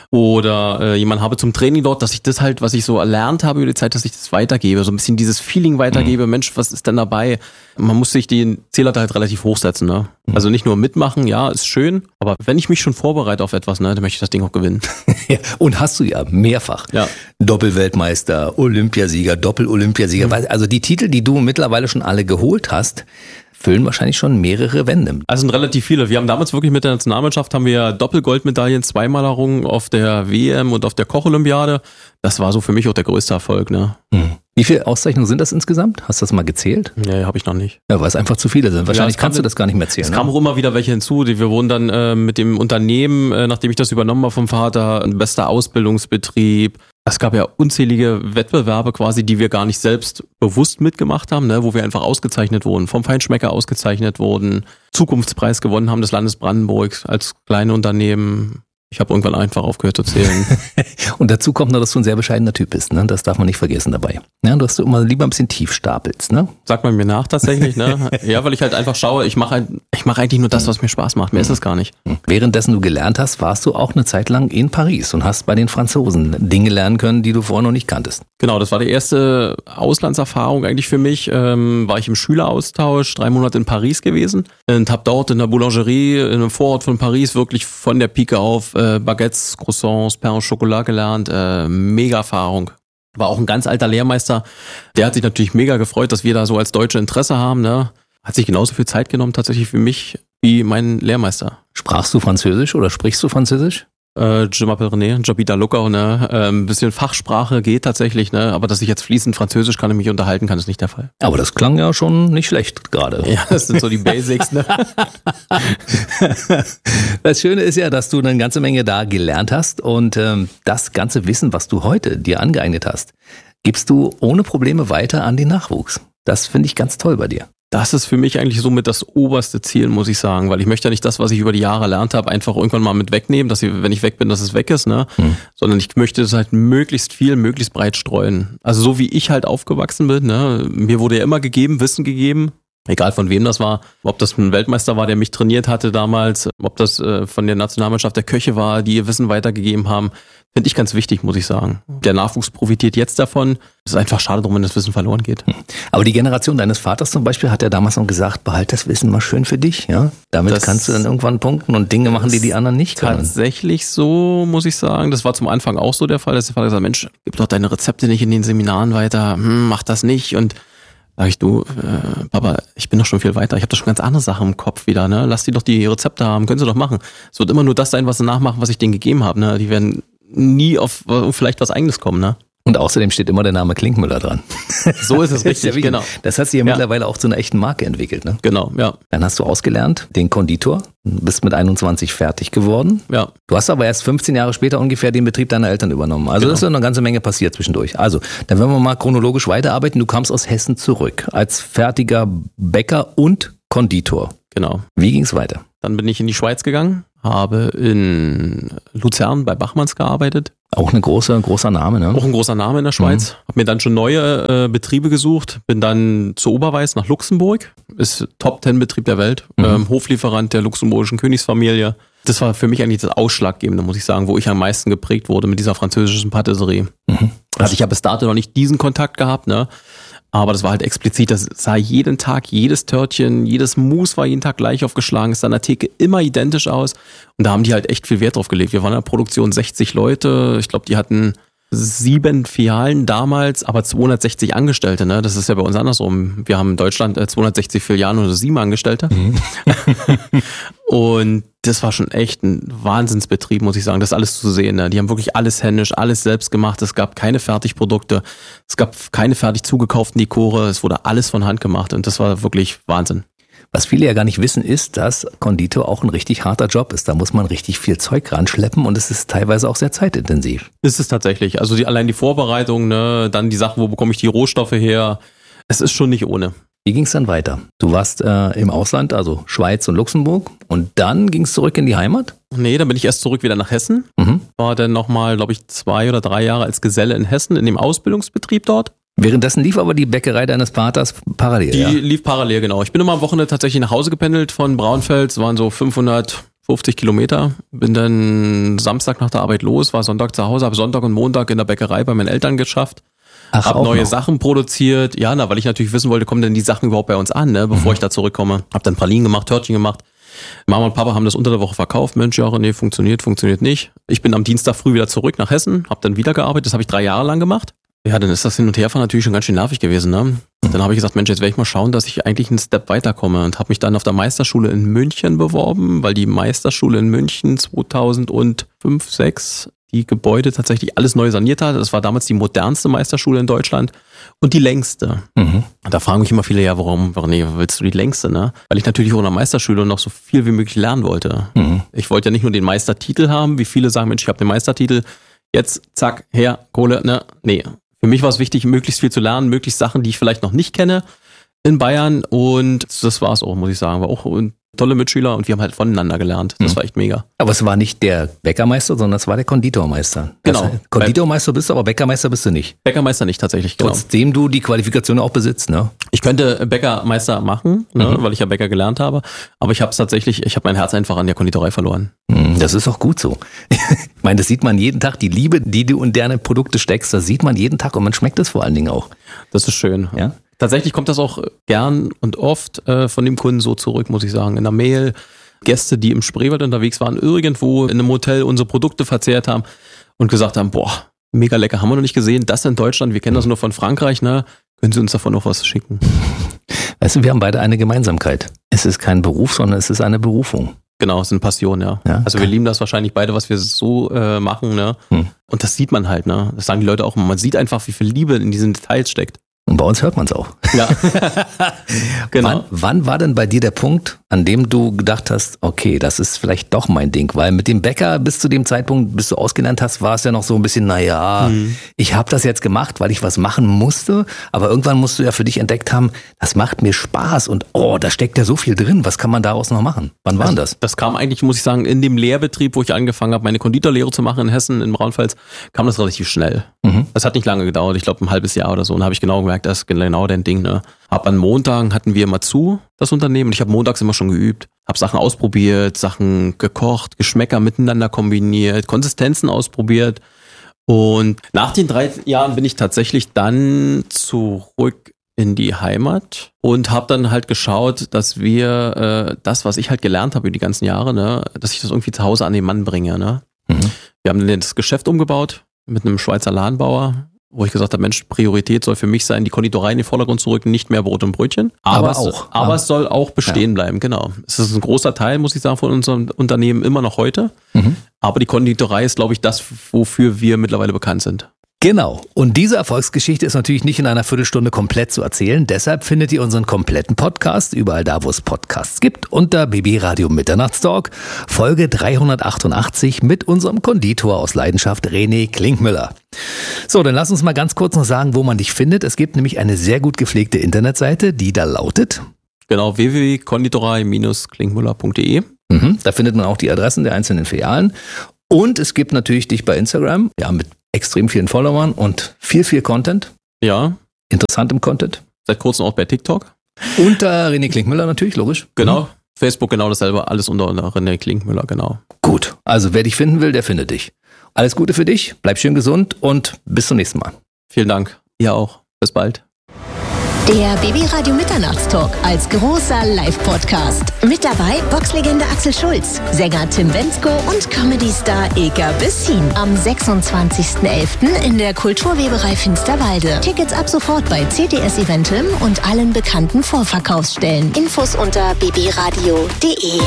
oder jemanden habe zum Training dort, dass ich das halt, was ich so erlernt habe über die Zeit, dass ich das weitergebe, so ein bisschen dieses Feeling weitergebe, Mensch, was ist denn dabei? Man muss sich den Zähler halt relativ hochsetzen, ne? Also nicht nur mitmachen, ja, ist schön, aber wenn ich mich schon vorbereite auf etwas, ne, dann möchte ich das Ding auch gewinnen. Ja, und hast du ja mehrfach. Ja. Doppelweltmeister, Olympiasieger, Doppel-Olympiasieger, also die Titel, die du mittlerweile schon alle geholt hast, füllen wahrscheinlich schon mehrere Wände. Also sind relativ viele. Wir haben damals wirklich mit der Nationalmannschaft haben wir Doppelgoldmedaillen zweimal errungen auf der WM und auf der Koch-Olympiade. Das war so für mich auch der größte Erfolg, ne? Wie viele Auszeichnungen sind das insgesamt? Hast du das mal gezählt? Nee, habe ich noch nicht. Ja, weil es einfach zu viele sind. Wahrscheinlich kannst du das gar nicht mehr zählen. Es kamen auch immer wieder welche hinzu. Wir wurden dann mit dem Unternehmen, nachdem ich das übernommen habe vom Vater, ein bester Ausbildungsbetrieb. Es gab ja unzählige Wettbewerbe quasi, die wir gar nicht selbst bewusst mitgemacht haben, ne, wo wir einfach ausgezeichnet wurden, vom Feinschmecker ausgezeichnet wurden, Zukunftspreis gewonnen haben des Landes Brandenburg als kleine Unternehmen. Ich habe irgendwann einfach aufgehört zu zählen. Und dazu kommt noch, dass du ein sehr bescheidener Typ bist, ne? Das darf man nicht vergessen dabei. Ja, dass du immer lieber ein bisschen tief stapelst, ne? Sagt man mir nach tatsächlich, ne? Ja, weil ich halt einfach schaue, ich mache eigentlich nur das, was mir Spaß macht. Mehr ist es gar nicht. Währenddessen du gelernt hast, warst du auch eine Zeit lang in Paris und hast bei den Franzosen Dinge lernen können, die du vorher noch nicht kanntest. Genau, das war die erste Auslandserfahrung eigentlich für mich. War ich im Schüleraustausch 3 Monate in Paris gewesen und habe dort in der Boulangerie in einem Vorort von Paris wirklich von der Pike auf Baguettes, Croissants, Pain au Chocolat gelernt. Mega Erfahrung. War auch ein ganz alter Lehrmeister. Der hat sich natürlich mega gefreut, dass wir da so als Deutsche Interesse haben, ne? Hat sich genauso viel Zeit genommen tatsächlich für mich wie mein Lehrmeister. Sprachst du Französisch oder sprichst du Französisch? Je m'appelle René, j'habite à Luckau, ne? Ein bisschen Fachsprache geht tatsächlich, ne? Aber dass ich jetzt fließend Französisch kann und mich unterhalten kann, ist nicht der Fall. Aber das klang ja schon nicht schlecht gerade. Ja, das sind so die Basics, ne? Das Schöne ist ja, dass du eine ganze Menge da gelernt hast und das ganze Wissen, was du heute dir angeeignet hast, gibst du ohne Probleme weiter an den Nachwuchs. Das finde ich ganz toll bei dir. Das ist für mich eigentlich somit das oberste Ziel, muss ich sagen, weil ich möchte ja nicht das, was ich über die Jahre erlernt habe, einfach irgendwann mal mit wegnehmen, dass wenn ich weg bin, dass es weg ist, ne? Sondern ich möchte es halt möglichst viel, möglichst breit streuen. Also so wie ich halt aufgewachsen bin, ne? Mir wurde ja immer gegeben, Wissen gegeben Egal von wem das war, ob das ein Weltmeister war, der mich trainiert hatte damals, ob das von der Nationalmannschaft der Köche war, die ihr Wissen weitergegeben haben, finde ich ganz wichtig, muss ich sagen. Der Nachwuchs profitiert jetzt davon. Es ist einfach schade drum, wenn das Wissen verloren geht. Aber die Generation deines Vaters zum Beispiel hat ja damals noch gesagt, behalt das Wissen mal schön für dich. Ja, damit kannst du dann irgendwann punkten und Dinge machen, die anderen nicht können. Tatsächlich so, muss ich sagen. Das war zum Anfang auch so der Fall, dass der Vater gesagt hat, Mensch, gib doch deine Rezepte nicht in den Seminaren weiter, mach das nicht. Und sag ich, du, Papa, ich bin doch schon viel weiter. Ich habe doch schon ganz andere Sachen im Kopf wieder. Ne? Lass die doch die Rezepte haben, können sie doch machen. Es wird immer nur das sein, was sie nachmachen, was ich denen gegeben habe. Ne? Die werden nie auf vielleicht was Eigenes kommen. Ne? Und außerdem steht immer der Name Klinkmüller dran. So ist es richtig, ja, genau. Das hat sich ja mittlerweile auch zu einer echten Marke entwickelt. Ne? Genau, ja. Dann hast du ausgelernt, den Konditor, bist mit 21 fertig geworden. Ja. Du hast aber erst 15 Jahre später ungefähr den Betrieb deiner Eltern übernommen. Also das ist ja eine ganze Menge passiert zwischendurch. Also, dann werden wir mal chronologisch weiterarbeiten. Du kamst aus Hessen zurück als fertiger Bäcker und Konditor. Genau. Wie ging's weiter? Dann bin ich in die Schweiz gegangen, habe in Luzern bei Bachmanns gearbeitet. Auch ein großer Name, ne? Auch ein großer Name in der Schweiz. Habe mir dann schon neue Betriebe gesucht, bin dann zu Oberweiß nach Luxemburg. Ist Top-10-Betrieb der Welt, Hoflieferant der luxemburgischen Königsfamilie. Das war für mich eigentlich das Ausschlaggebende, muss ich sagen, wo ich am meisten geprägt wurde mit dieser französischen Patisserie. Also ich habe bis dato noch nicht diesen Kontakt gehabt, ne? Aber das war halt explizit, das sah jeden Tag, jedes Törtchen, jedes Mousse war jeden Tag gleich aufgeschlagen, es sah an der Theke immer identisch aus. Und da haben die halt echt viel Wert drauf gelegt. Wir waren in der Produktion 60 Leute, ich glaube, die hatten 7 Filialen damals, aber 260 Angestellte, ne? Das ist ja bei uns andersrum. Wir haben in Deutschland 260 Filialen und 7 Angestellte. Und das war schon echt ein Wahnsinnsbetrieb, muss ich sagen, das alles zu sehen. Ne? Die haben wirklich alles händisch, alles selbst gemacht. Es gab keine Fertigprodukte, es gab keine fertig zugekauften Dekore, es wurde alles von Hand gemacht und das war wirklich Wahnsinn. Was viele ja gar nicht wissen, ist, dass Konditor auch ein richtig harter Job ist. Da muss man richtig viel Zeug ranschleppen und es ist teilweise auch sehr zeitintensiv. Ist es tatsächlich. Also allein die Vorbereitung, ne, dann die Sachen, wo bekomme ich die Rohstoffe her. Es ist schon nicht ohne. Wie ging es dann weiter? Du warst im Ausland, also Schweiz und Luxemburg, und dann ging es zurück in die Heimat? Nee, dann bin ich erst zurück wieder nach Hessen. War dann nochmal, glaube ich, 2 oder 3 Jahre als Geselle in Hessen in dem Ausbildungsbetrieb dort. Währenddessen lief aber die Bäckerei deines Vaters parallel, Die lief parallel, genau. Ich bin immer am Wochenende tatsächlich nach Hause gependelt von Braunfels, waren so 550 Kilometer. Bin dann Samstag nach der Arbeit los, war Sonntag zu Hause, habe Sonntag und Montag in der Bäckerei bei meinen Eltern geschafft. Hab neue Sachen produziert, ja, weil ich natürlich wissen wollte, kommen denn die Sachen überhaupt bei uns an, ne, bevor ich da zurückkomme. Hab dann Pralinen gemacht, Törtchen gemacht. Mama und Papa haben das unter der Woche verkauft. Mensch, ja, nee, funktioniert nicht. Ich bin am Dienstag früh wieder zurück nach Hessen, hab dann wieder gearbeitet, das habe ich 3 Jahre lang gemacht. Ja, dann ist das Hin- und Herfahren natürlich schon ganz schön nervig gewesen, ne? Dann habe ich gesagt, Mensch, jetzt werde ich mal schauen, dass ich eigentlich einen Step weiterkomme und habe mich dann auf der Meisterschule in München beworben, weil die Meisterschule in München 2005, 6 die Gebäude tatsächlich alles neu saniert hat. Das war damals die modernste Meisterschule in Deutschland und die längste. Da fragen mich immer viele, ja, warum willst du die längste, ne? Weil ich natürlich auch in der Meisterschule noch so viel wie möglich lernen wollte. Ich wollte ja nicht nur den Meistertitel haben, wie viele sagen, Mensch, ich habe den Meistertitel, jetzt zack, her, Kohle, ne? Nee. Für mich war es wichtig, möglichst viel zu lernen, möglichst Sachen, die ich vielleicht noch nicht kenne in Bayern und das war es auch, muss ich sagen. War auch tolle Mitschüler und wir haben halt voneinander gelernt. Das war echt mega. Aber es war nicht der Bäckermeister, sondern es war der Konditormeister. Genau. Das heißt, Konditormeister bist du, aber Bäckermeister bist du nicht. Bäckermeister nicht tatsächlich, genau. Trotzdem du die Qualifikation auch besitzt, ne? Ich könnte Bäckermeister machen, ne, weil ich ja Bäcker gelernt habe, aber ich habe mein Herz einfach an der Konditorei verloren. Das ist auch gut so. Ich meine, das sieht man jeden Tag, die Liebe, die du in deine Produkte steckst, das sieht man jeden Tag und man schmeckt es vor allen Dingen auch. Das ist schön. Ja? Tatsächlich kommt das auch gern und oft von dem Kunden so zurück, muss ich sagen. In der Mail, Gäste, die im Spreewald unterwegs waren, irgendwo in einem Hotel unsere Produkte verzehrt haben und gesagt haben, boah, mega lecker, haben wir noch nicht gesehen, das in Deutschland, wir kennen das nur von Frankreich, ne? Können Sie uns davon noch was schicken? Weißt du, wir haben beide eine Gemeinsamkeit. Es ist kein Beruf, sondern es ist eine Berufung. Genau, es ist eine Passion, ja. Also wir lieben das wahrscheinlich beide, was wir so machen, ne? Und das sieht man halt, ne? Das sagen die Leute auch immer. Man sieht einfach, wie viel Liebe in diesen Details steckt. Und bei uns hört man es auch. Ja, genau. Wann war denn bei dir der Punkt, an dem du gedacht hast, okay, das ist vielleicht doch mein Ding? Weil mit dem Bäcker bis zu dem Zeitpunkt, bis du ausgelernt hast, war es ja noch so ein bisschen, ich habe das jetzt gemacht, weil ich was machen musste. Aber irgendwann musst du ja für dich entdeckt haben, das macht mir Spaß und da steckt ja so viel drin. Was kann man daraus noch machen? Wann war denn das? Das kam eigentlich, muss ich sagen, in dem Lehrbetrieb, wo ich angefangen habe, meine Konditorlehre zu machen in Hessen, in Braunfels, kam das relativ schnell. Das hat nicht lange gedauert, ich glaube ein halbes Jahr oder so. Und habe ich genau gemerkt, das ist genau dein Ding. Ne? An Montagen hatten wir immer zu, das Unternehmen. Und ich habe montags immer schon geübt. Habe Sachen ausprobiert, Sachen gekocht, Geschmäcker miteinander kombiniert, Konsistenzen ausprobiert. Und nach den 3 Jahren bin ich tatsächlich dann zurück in die Heimat und habe dann halt geschaut, dass wir das, was ich halt gelernt habe über die ganzen Jahre, ne, dass ich das irgendwie zu Hause an den Mann bringe. Ne? Wir haben dann das Geschäft umgebaut mit einem Schweizer Ladenbauer, wo ich gesagt habe, Mensch, Priorität soll für mich sein, die Konditorei in den Vordergrund zu rücken, nicht mehr Brot und Brötchen. Aber es soll auch bestehen bleiben, genau. Es ist ein großer Teil, muss ich sagen, von unserem Unternehmen immer noch heute. Aber die Konditorei ist, glaube ich, das, wofür wir mittlerweile bekannt sind. Genau. Und diese Erfolgsgeschichte ist natürlich nicht in einer Viertelstunde komplett zu erzählen. Deshalb findet ihr unseren kompletten Podcast überall da, wo es Podcasts gibt, unter BB Radio Mitternachtstalk, Folge 388 mit unserem Konditor aus Leidenschaft, René Klinkmüller. So, dann lass uns mal ganz kurz noch sagen, wo man dich findet. Es gibt nämlich eine sehr gut gepflegte Internetseite, die da lautet... Genau, www.konditorei-klinkmüller.de. Da findet man auch die Adressen der einzelnen Filialen. Und es gibt natürlich dich bei Instagram, ja, mit extrem vielen Followern und viel Content. Ja. Interessantem Content. Seit kurzem auch bei TikTok. Unter René Klinkmüller natürlich, logisch. Genau. Facebook genau dasselbe, alles unter René Klinkmüller, genau. Gut, also wer dich finden will, der findet dich. Alles Gute für dich, bleib schön gesund und bis zum nächsten Mal. Vielen Dank. Ihr auch. Bis bald. Der BB Radio Mitternachtstalk als großer Live-Podcast. Mit dabei Boxlegende Axel Schulz, Sänger Tim Bendzko und Comedy-Star Ilka Bessin. Am 26.11. in der Kulturweberei Finsterwalde. Tickets ab sofort bei CTS Eventim und allen bekannten Vorverkaufsstellen. Infos unter bbradio.de.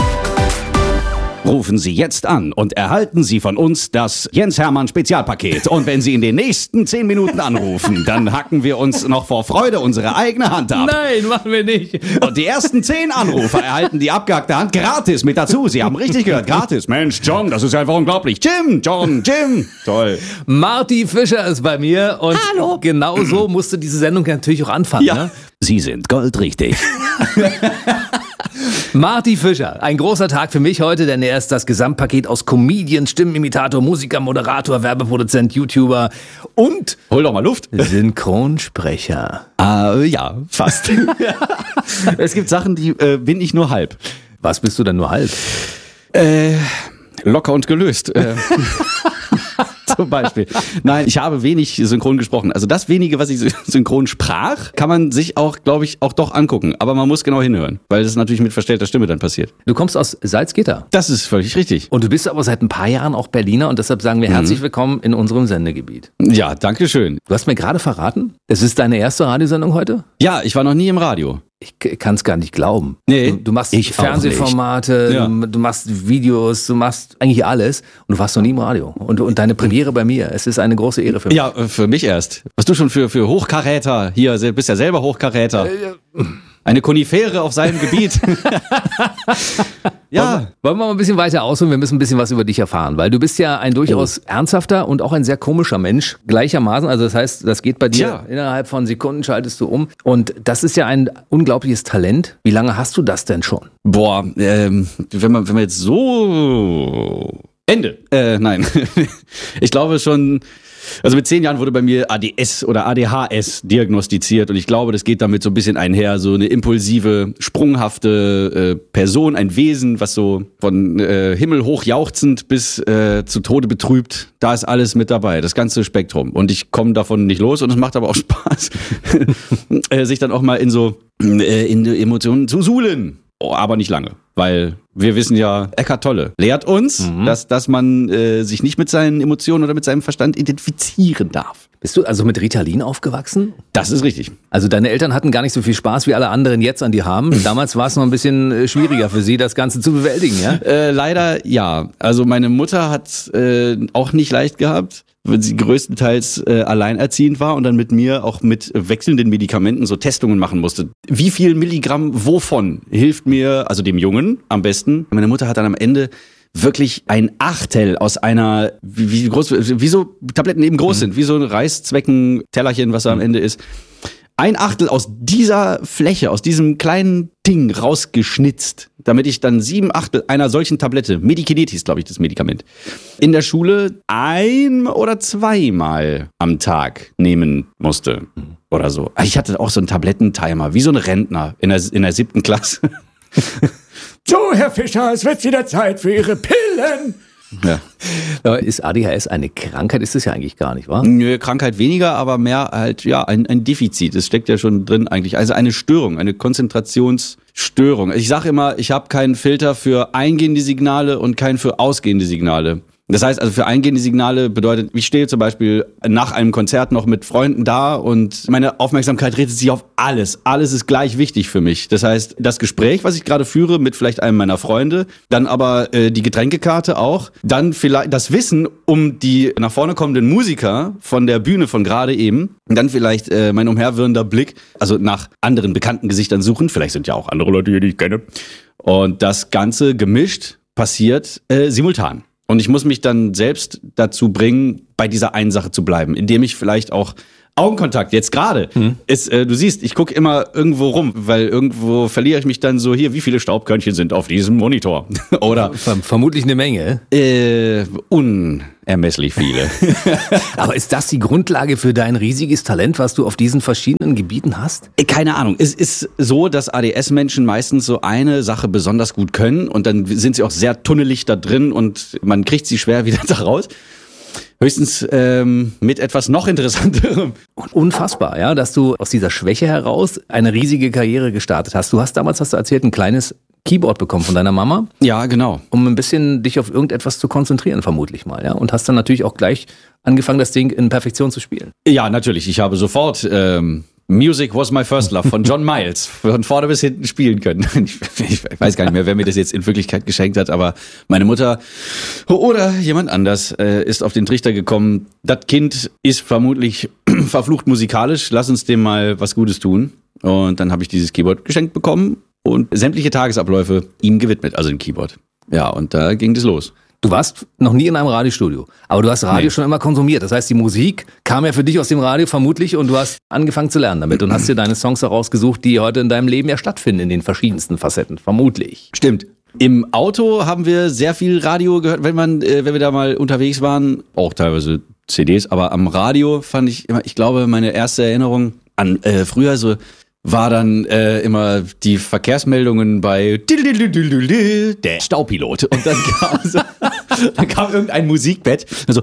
Rufen Sie jetzt an und erhalten Sie von uns das Jens-Hermann-Spezialpaket. Und wenn Sie in den nächsten 10 Minuten anrufen, dann hacken wir uns noch vor Freude unsere eigene Hand ab. Nein, machen wir nicht. Und die ersten 10 Anrufer erhalten die abgehackte Hand gratis mit dazu. Sie haben richtig gehört, gratis. Mensch, John, das ist einfach unglaublich. Jim, toll. Marty Fischer ist bei mir und Hallo. Genau so musste diese Sendung natürlich auch anfangen. Ja. Ne? Sie sind goldrichtig. Marty Fischer, ein großer Tag für mich heute, denn er ist das Gesamtpaket aus Comedian, Stimmenimitator, Musiker, Moderator, Werbeproduzent, YouTuber und Hol doch mal Luft. Synchronsprecher. Ja, fast. Es gibt Sachen, die bin ich nur halb. Was bist du denn nur halb? Locker und gelöst. Zum Beispiel. Nein, ich habe wenig synchron gesprochen. Also das wenige, was ich synchron sprach, kann man sich auch, glaube ich, auch doch angucken. Aber man muss genau hinhören, weil das natürlich mit verstellter Stimme dann passiert. Du kommst aus Salzgitter. Das ist völlig richtig. Und du bist aber seit ein paar Jahren auch Berliner und deshalb sagen wir herzlich willkommen in unserem Sendegebiet. Ja, danke schön. Du hast mir gerade verraten, es ist deine erste Radiosendung heute? Ja, ich war noch nie im Radio. Ich kann es gar nicht glauben. Nee, du machst ich Fernsehformate, Ja. du machst Videos, du machst eigentlich alles und du warst noch nie im Radio. Und deine Premiere bei mir, es ist eine große Ehre für mich. Ja, für mich erst. Was du schon für Hochkaräter hier, bist ja selber Hochkaräter. Eine Konifere auf seinem Gebiet. Ja. Wollen wir mal ein bisschen weiter ausholen? Wir müssen ein bisschen was über dich erfahren, weil du bist ja ein durchaus ernsthafter und auch ein sehr komischer Mensch gleichermaßen. Also das heißt, das geht bei dir innerhalb von Sekunden schaltest du um. Und das ist ja ein unglaubliches Talent. Wie lange hast du das denn schon? Boah, wenn man jetzt so... Ende. Nein. Ich glaube schon... Also mit 10 Jahren wurde bei mir ADS oder ADHS diagnostiziert und ich glaube, das geht damit so ein bisschen einher, so eine impulsive, sprunghafte Person, ein Wesen, was so von Himmel hoch jauchzend bis zu Tode betrübt, da ist alles mit dabei, das ganze Spektrum und ich komme davon nicht los und es macht aber auch Spaß, sich dann auch mal in die Emotionen zu suhlen. Oh, aber nicht lange, weil wir wissen ja, Eckhart Tolle lehrt uns, dass man sich nicht mit seinen Emotionen oder mit seinem Verstand identifizieren darf. Bist du also mit Ritalin aufgewachsen? Das ist richtig. Also deine Eltern hatten gar nicht so viel Spaß, wie alle anderen jetzt an die haben. Damals war es noch ein bisschen schwieriger für sie, das Ganze zu bewältigen, ja? Leider ja. Also meine Mutter hat auch nicht leicht gehabt, weil sie größtenteils alleinerziehend war und dann mit mir auch mit wechselnden Medikamenten so Testungen machen musste. Wie viel Milligramm wovon hilft mir, also dem Jungen am besten? Meine Mutter hat dann am Ende wirklich ein Achtel aus einer, wie so Tabletten eben groß sind, wie so ein Reißzwecken-Tellerchen, was da am Ende ist, 1/8 aus dieser Fläche, aus diesem kleinen Ding rausgeschnitzt, damit ich dann 7/8 einer solchen Tablette, Medikinetis, glaube ich, das Medikament, in der Schule 1- oder 2-mal am Tag nehmen musste. Oder so. Ich hatte auch so einen Tablettentimer, wie so ein Rentner in der 7. Klasse. So, Herr Fischer, es wird wieder Zeit für Ihre Pillen. Ja. Aber ist ADHS eine Krankheit? Ist es ja eigentlich gar nicht, wahr? Nö, Krankheit weniger, aber mehr halt, ja, ein Defizit. Das steckt ja schon drin eigentlich. Also eine Störung, eine Konzentrationsstörung. Ich sage immer, ich habe keinen Filter für eingehende Signale und keinen für ausgehende Signale. Das heißt also, für eingehende Signale bedeutet, ich stehe zum Beispiel nach einem Konzert noch mit Freunden da und meine Aufmerksamkeit richtet sich auf alles. Alles ist gleich wichtig für mich. Das heißt, das Gespräch, was ich gerade führe mit vielleicht einem meiner Freunde, dann aber die Getränkekarte auch, dann vielleicht das Wissen um die nach vorne kommenden Musiker von der Bühne von gerade eben, dann vielleicht mein umherwirrender Blick, also nach anderen bekannten Gesichtern suchen, vielleicht sind ja auch andere Leute, die ich kenne. Und das Ganze gemischt passiert simultan. Und ich muss mich dann selbst dazu bringen, bei dieser einen Sache zu bleiben, indem ich vielleicht auch Augenkontakt, jetzt gerade, ist, du siehst, ich gucke immer irgendwo rum, weil irgendwo verliere ich mich dann so, hier, wie viele Staubkörnchen sind auf diesem Monitor? Oder Vermutlich eine Menge. Unermesslich viele. Aber ist das die Grundlage für dein riesiges Talent, was du auf diesen verschiedenen Gebieten hast? Keine Ahnung. Es ist so, dass ADS-Menschen meistens so eine Sache besonders gut können und dann sind sie auch sehr tunnelig da drin und man kriegt sie schwer wieder da raus. Höchstens mit etwas noch Interessanterem. Unfassbar, ja, dass du aus dieser Schwäche heraus eine riesige Karriere gestartet hast. Du hast damals, hast du erzählt, ein kleines Keyboard bekommen von deiner Mama. Ja, genau. Um ein bisschen dich auf irgendetwas zu konzentrieren, vermutlich mal, ja. Und hast dann natürlich auch gleich angefangen, das Ding in Perfektion zu spielen. Ja, natürlich. Ich habe sofort Music Was My First Love von John Miles von vorne bis hinten spielen können. Ich weiß gar nicht mehr, wer mir das jetzt in Wirklichkeit geschenkt hat, aber meine Mutter oder jemand anders ist auf den Trichter gekommen. Das Kind ist vermutlich verflucht musikalisch. Lass uns dem mal was Gutes tun. Und dann habe ich dieses Keyboard geschenkt bekommen und sämtliche Tagesabläufe ihm gewidmet, also dem Keyboard. Ja, und da ging das los. Du warst noch nie in einem Radiostudio, aber du hast Radio schon immer konsumiert. Das heißt, die Musik kam ja für dich aus dem Radio vermutlich und du hast angefangen zu lernen damit und hast dir deine Songs herausgesucht, die heute in deinem Leben ja stattfinden, in den verschiedensten Facetten, vermutlich. Stimmt. Im Auto haben wir sehr viel Radio gehört, wenn wir da mal unterwegs waren, auch teilweise CDs, aber am Radio fand ich immer, ich glaube, meine erste Erinnerung an früher so war dann immer die Verkehrsmeldungen bei der Staupilot. Und dann kam irgendein Musikbett, also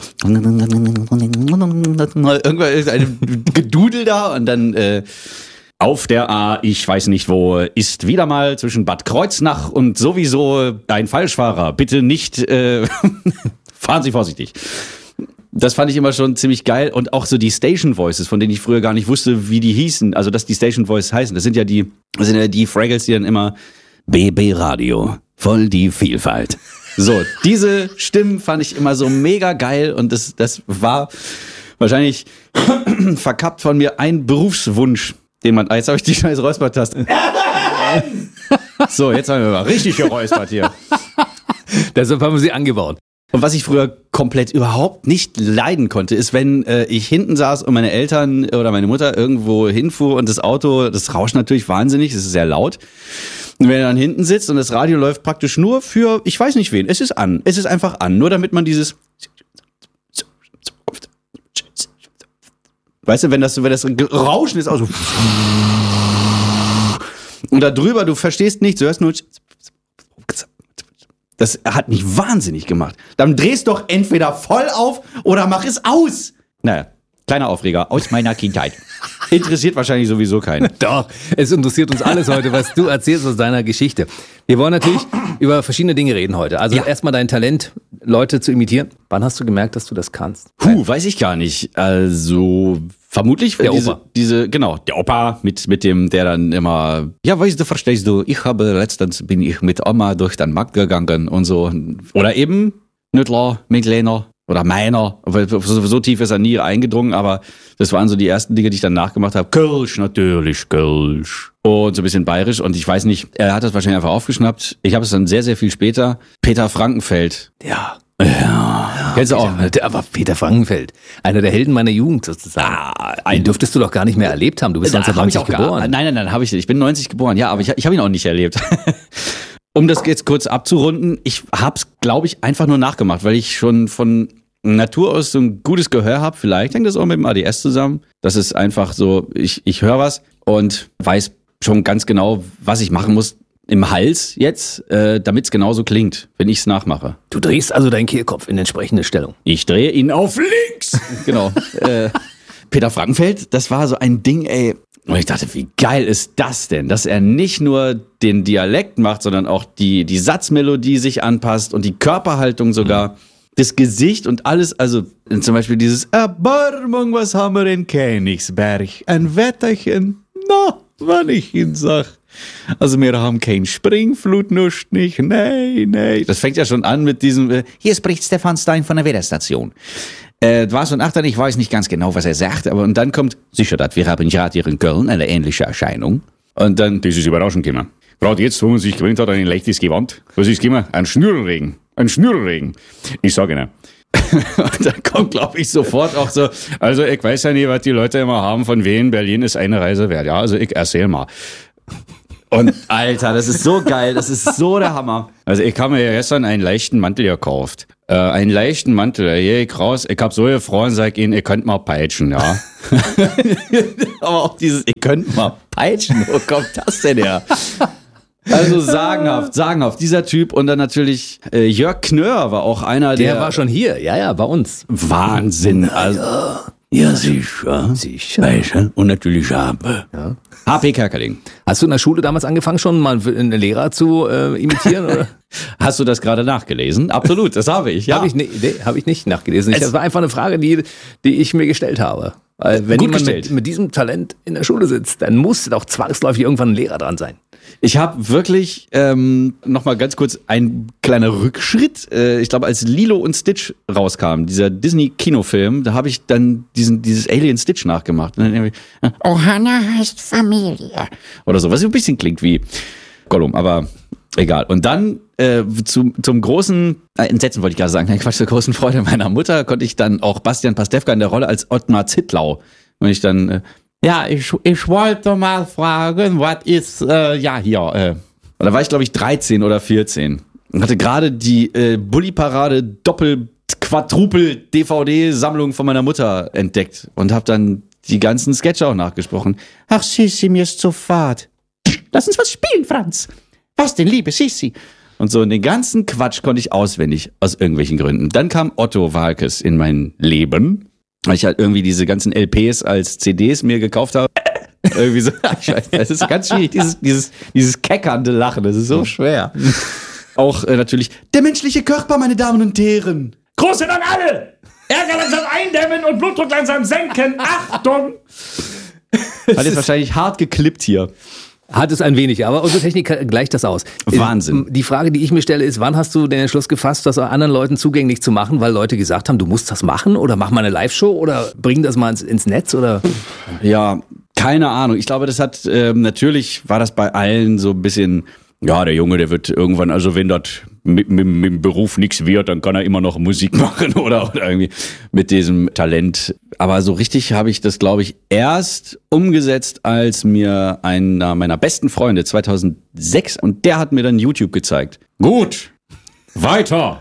irgendein Gedudel da und dann auf der A, ich weiß nicht wo, ist wieder mal zwischen Bad Kreuznach und sowieso ein Falschfahrer. Bitte nicht, fahren Sie vorsichtig. Das fand ich immer schon ziemlich geil. Und auch so die Station Voices, von denen ich früher gar nicht wusste, wie die hießen. Also, dass die Station Voices heißen. Das sind ja die Fraggles, die dann immer BB Radio, voll die Vielfalt. So, diese Stimmen fand ich immer so mega geil. Und das war wahrscheinlich verkappt von mir ein Berufswunsch, den man, jetzt habe ich die scheiß Räuspertaste. So, jetzt haben wir mal richtig geräuspert hier. Deshalb haben wir sie angebaut. Und was ich früher komplett überhaupt nicht leiden konnte, ist, wenn ich hinten saß und meine Eltern oder meine Mutter irgendwo hinfuhr und das Auto, das rauscht natürlich wahnsinnig, es ist sehr laut. Und wenn er dann hinten sitzt und das Radio läuft praktisch nur für, ich weiß nicht wen, es ist an. Es ist einfach an, nur damit man dieses... Weißt du, wenn das Rauschen ist, auch so... Und da drüber, du verstehst nichts, du hörst nur... Das hat mich wahnsinnig gemacht. Dann drehst doch entweder voll auf oder mach es aus. Naja, kleiner Aufreger aus meiner Kindheit. Interessiert wahrscheinlich sowieso keinen. Doch, es interessiert uns alles heute, was du erzählst aus deiner Geschichte. Wir wollen natürlich über verschiedene Dinge reden heute. Also erstmal dein Talent, Leute zu imitieren. Wann hast du gemerkt, dass du das kannst? Weiß ich gar nicht. Also... Vermutlich der Opa. Genau, der Opa mit dem, der dann immer, ja, weißt du, verstehst du, letztens bin ich mit Oma durch den Markt gegangen und so. Oder eben Nüttler, Mittlehner oder Meiner. So tief ist er nie eingedrungen, aber das waren so die ersten Dinge, die ich dann nachgemacht habe. Kölsch, natürlich, Kölsch. Und so ein bisschen bayerisch. Und ich weiß nicht, er hat das wahrscheinlich einfach aufgeschnappt. Ich habe es dann sehr, sehr viel später. Peter Frankenfeld. Ja. Kennst du auch? Aber Peter Frankenfeld, einer der Helden meiner Jugend sozusagen. Den dürftest du doch gar nicht mehr erlebt haben. Du bist 1990 geboren. Nein, habe ich nicht. Ich bin 90 geboren, ja, aber ich habe ihn auch nicht erlebt. Um das jetzt kurz abzurunden, ich habe es, glaube ich, einfach nur nachgemacht, weil ich schon von Natur aus so ein gutes Gehör habe. Vielleicht hängt das auch mit dem ADS zusammen. Das ist einfach so, ich höre was und weiß schon ganz genau, was ich machen muss im Hals jetzt, damit es genauso klingt, wenn ich es nachmache. Du drehst also deinen Kehlkopf in entsprechende Stellung. Ich drehe ihn auf links. Genau. Peter Frankenfeld, das war so ein Ding, ey. Und ich dachte, wie geil ist das denn, dass er nicht nur den Dialekt macht, sondern auch die Satzmelodie sich anpasst und die Körperhaltung sogar, das Gesicht und alles, also zum Beispiel dieses Erbarmung, was haben wir in Königsberg? Ein Wetterchen, na, wann ich ihn sag. Also wir haben kein Springflut, nicht, nee. Das fängt ja schon an mit diesem, hier spricht Stefan Stein von der Wetterstation. Was und Achtern, ich weiß nicht ganz genau, was er sagt, aber und dann kommt, sicher dat, wir haben gerade hier in Köln eine ähnliche Erscheinung. Und dann, das ist überraschend gekommen. Gerade jetzt, wo man sich gewöhnt hat an ein leichtes Gewand, was ist gekommen? Ein Schnürregen. Ich sage Ihnen. Und dann kommt, glaube ich, sofort auch so, also ich weiß ja nicht, was die Leute immer haben, von wem Berlin ist eine Reise wert. Ja, also ich erzähl mal. Und Alter, das ist so geil, das ist so der Hammer. Also ich habe mir ja gestern einen leichten Mantel gekauft. Einen leichten Mantel, hier ich raus, ich hab so gefroren, sag Ihnen, ihr könnt mal peitschen, ja. Aber auch dieses, ihr könnt mal peitschen, wo kommt das denn her? Also sagenhaft, dieser Typ. Und dann natürlich Jörg Knör war auch einer der... Der war schon hier, ja, bei uns. Wahnsinn, also... Ja, sicher. Und natürlich Habe. Ja. HP Kerkeling. Hast du in der Schule damals angefangen, schon mal einen Lehrer zu imitieren? Oder? Hast du das gerade nachgelesen? Absolut, das habe ich. Ja. Habe ich nicht nachgelesen. Das war einfach eine Frage, die ich mir gestellt habe. Weil wenn jemand mit diesem Talent in der Schule sitzt, dann muss doch zwangsläufig irgendwann ein Lehrer dran sein. Ich habe wirklich, nochmal ganz kurz ein kleiner Rückschritt. Ich glaube, als Lilo und Stitch rauskam, dieser Disney-Kinofilm, da habe ich dann dieses Alien Stitch nachgemacht. Und dann Ohana heißt Familie. Oder so, was ein bisschen klingt wie Gollum, aber egal. Und dann zum großen Entsetzen wollte ich gerade sagen, Quatsch, zur großen Freude meiner Mutter konnte ich dann auch Bastian Pastewka in der Rolle als Ottmar Zittlau. Und ich dann... Ja, ich wollte mal fragen, was ist, hier. Da war ich, glaube ich, 13 oder 14 und hatte gerade die Bulli-Parade Doppel-Quadrupel-DVD-Sammlung von meiner Mutter entdeckt und habe dann die ganzen Sketche auch nachgesprochen. Ach, Sissi, mir ist zu fad. Lass uns was spielen, Franz. Was denn, liebe Sissi? Und so, den ganzen Quatsch konnte ich auswendig, aus irgendwelchen Gründen. Dann kam Otto Waalkes in mein Leben. Weil ich halt irgendwie diese ganzen LPs als CDs mir gekauft habe. Irgendwie so, ich weiß, das ist ganz schwierig, dieses keckernde Lachen, das ist so schwer. Auch natürlich, der menschliche Körper, meine Damen und Herren. Große an alle! Ärger langsam eindämmen und Blutdruck langsam senken. Achtung! Hat jetzt wahrscheinlich hart geklippt hier. Hat es ein wenig, aber unsere Technik gleicht das aus. Wahnsinn. Die Frage, die ich mir stelle, ist, wann hast du den Entschluss gefasst, das anderen Leuten zugänglich zu machen, weil Leute gesagt haben, du musst das machen oder mach mal eine Live-Show oder bring das mal ins Netz oder? Ja, keine Ahnung. Ich glaube, das hat, natürlich war das bei allen so ein bisschen, ja, der Junge, der wird irgendwann, also wenn das mit dem Beruf nichts wird, dann kann er immer noch Musik machen oder irgendwie mit diesem Talent. Aber so richtig habe ich das, glaube ich, erst umgesetzt, als mir einer meiner besten Freunde 2006, und der hat mir dann YouTube gezeigt. Gut, weiter.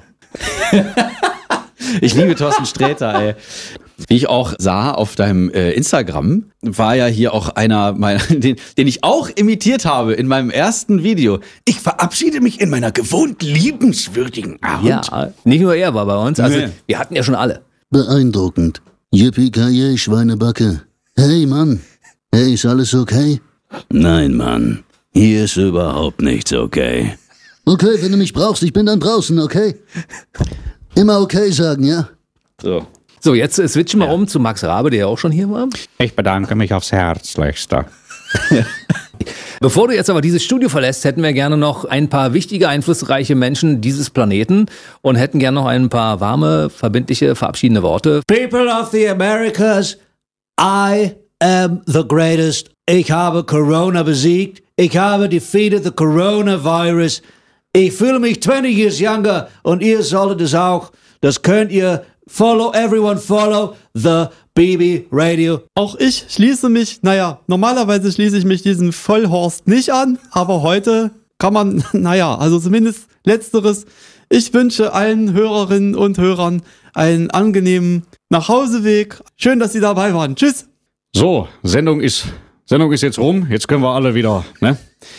Ich liebe Thorsten Sträter, ey. Wie ich auch sah auf deinem Instagram, war ja hier auch einer meiner, den ich auch imitiert habe in meinem ersten Video. Ich verabschiede mich in meiner gewohnt liebenswürdigen Art. Ja, nicht nur er war bei uns, also wir hatten ja schon alle. Beeindruckend. Yippie-ki-yay, Schweinebacke. Hey, Mann. Hey, ist alles okay? Nein, Mann. Hier ist überhaupt nichts okay. Okay, wenn du mich brauchst, ich bin dann draußen, okay? Immer okay sagen, ja? So, jetzt switchen wir um zu Max Rabe, der ja auch schon hier war. Ich bedanke mich aufs Herzlichste. Bevor du jetzt aber dieses Studio verlässt, hätten wir gerne noch ein paar wichtige, einflussreiche Menschen dieses Planeten und hätten gerne noch ein paar warme, verbindliche, verabschiedende Worte. People of the Americas, I am the greatest. Ich habe Corona besiegt. Ich habe defeated the coronavirus. Ich fühle mich 20 years younger und ihr solltet es auch. Das könnt ihr everyone follow the BB Radio. Auch ich schließe mich, normalerweise schließe ich mich diesem Vollhorst nicht an, aber heute kann man, also zumindest Letzteres. Ich wünsche allen Hörerinnen und Hörern einen angenehmen Nachhauseweg. Schön, dass Sie dabei waren. Tschüss. So, Sendung ist jetzt rum. Jetzt können wir alle wieder, ne?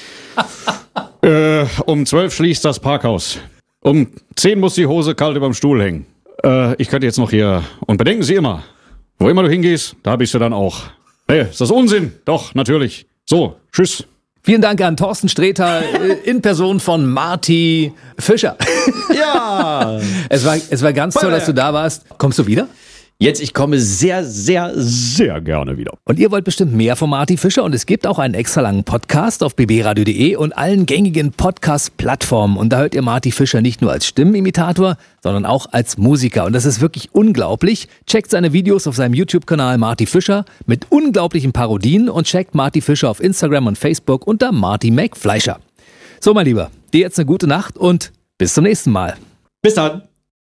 Um 12 schließt das Parkhaus. Um 10 muss die Hose kalt überm Stuhl hängen. Ich könnte jetzt noch hier... Und bedenken Sie immer, wo immer du hingehst, da bist du dann auch. Hey, ist das Unsinn? Doch, natürlich. So, tschüss. Vielen Dank an Thorsten Sträter in Person von Marty Fischer. Ja! Es war ganz toll, dass du da warst. Kommst du wieder? Jetzt, ich komme sehr, sehr, sehr gerne wieder. Und ihr wollt bestimmt mehr von Marty Fischer und es gibt auch einen extra langen Podcast auf bbradio.de und allen gängigen Podcast-Plattformen. Und da hört ihr Marty Fischer nicht nur als Stimmenimitator, sondern auch als Musiker. Und das ist wirklich unglaublich. Checkt seine Videos auf seinem YouTube-Kanal Marty Fischer mit unglaublichen Parodien und checkt Marty Fischer auf Instagram und Facebook unter Marty McFleischer. So, mein Lieber, dir jetzt eine gute Nacht und bis zum nächsten Mal. Bis dann.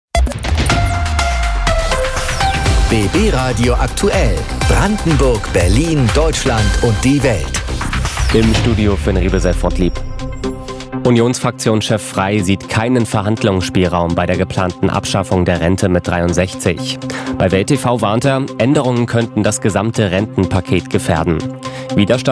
BB Radio aktuell. Brandenburg, Berlin, Deutschland und die Welt. Im Studio für Riebe Selfort-Lieb. Unionsfraktionschef Frey sieht keinen Verhandlungsspielraum bei der geplanten Abschaffung der Rente mit 63. Bei Welt TV warnt er, Änderungen könnten das gesamte Rentenpaket gefährden. Widerstand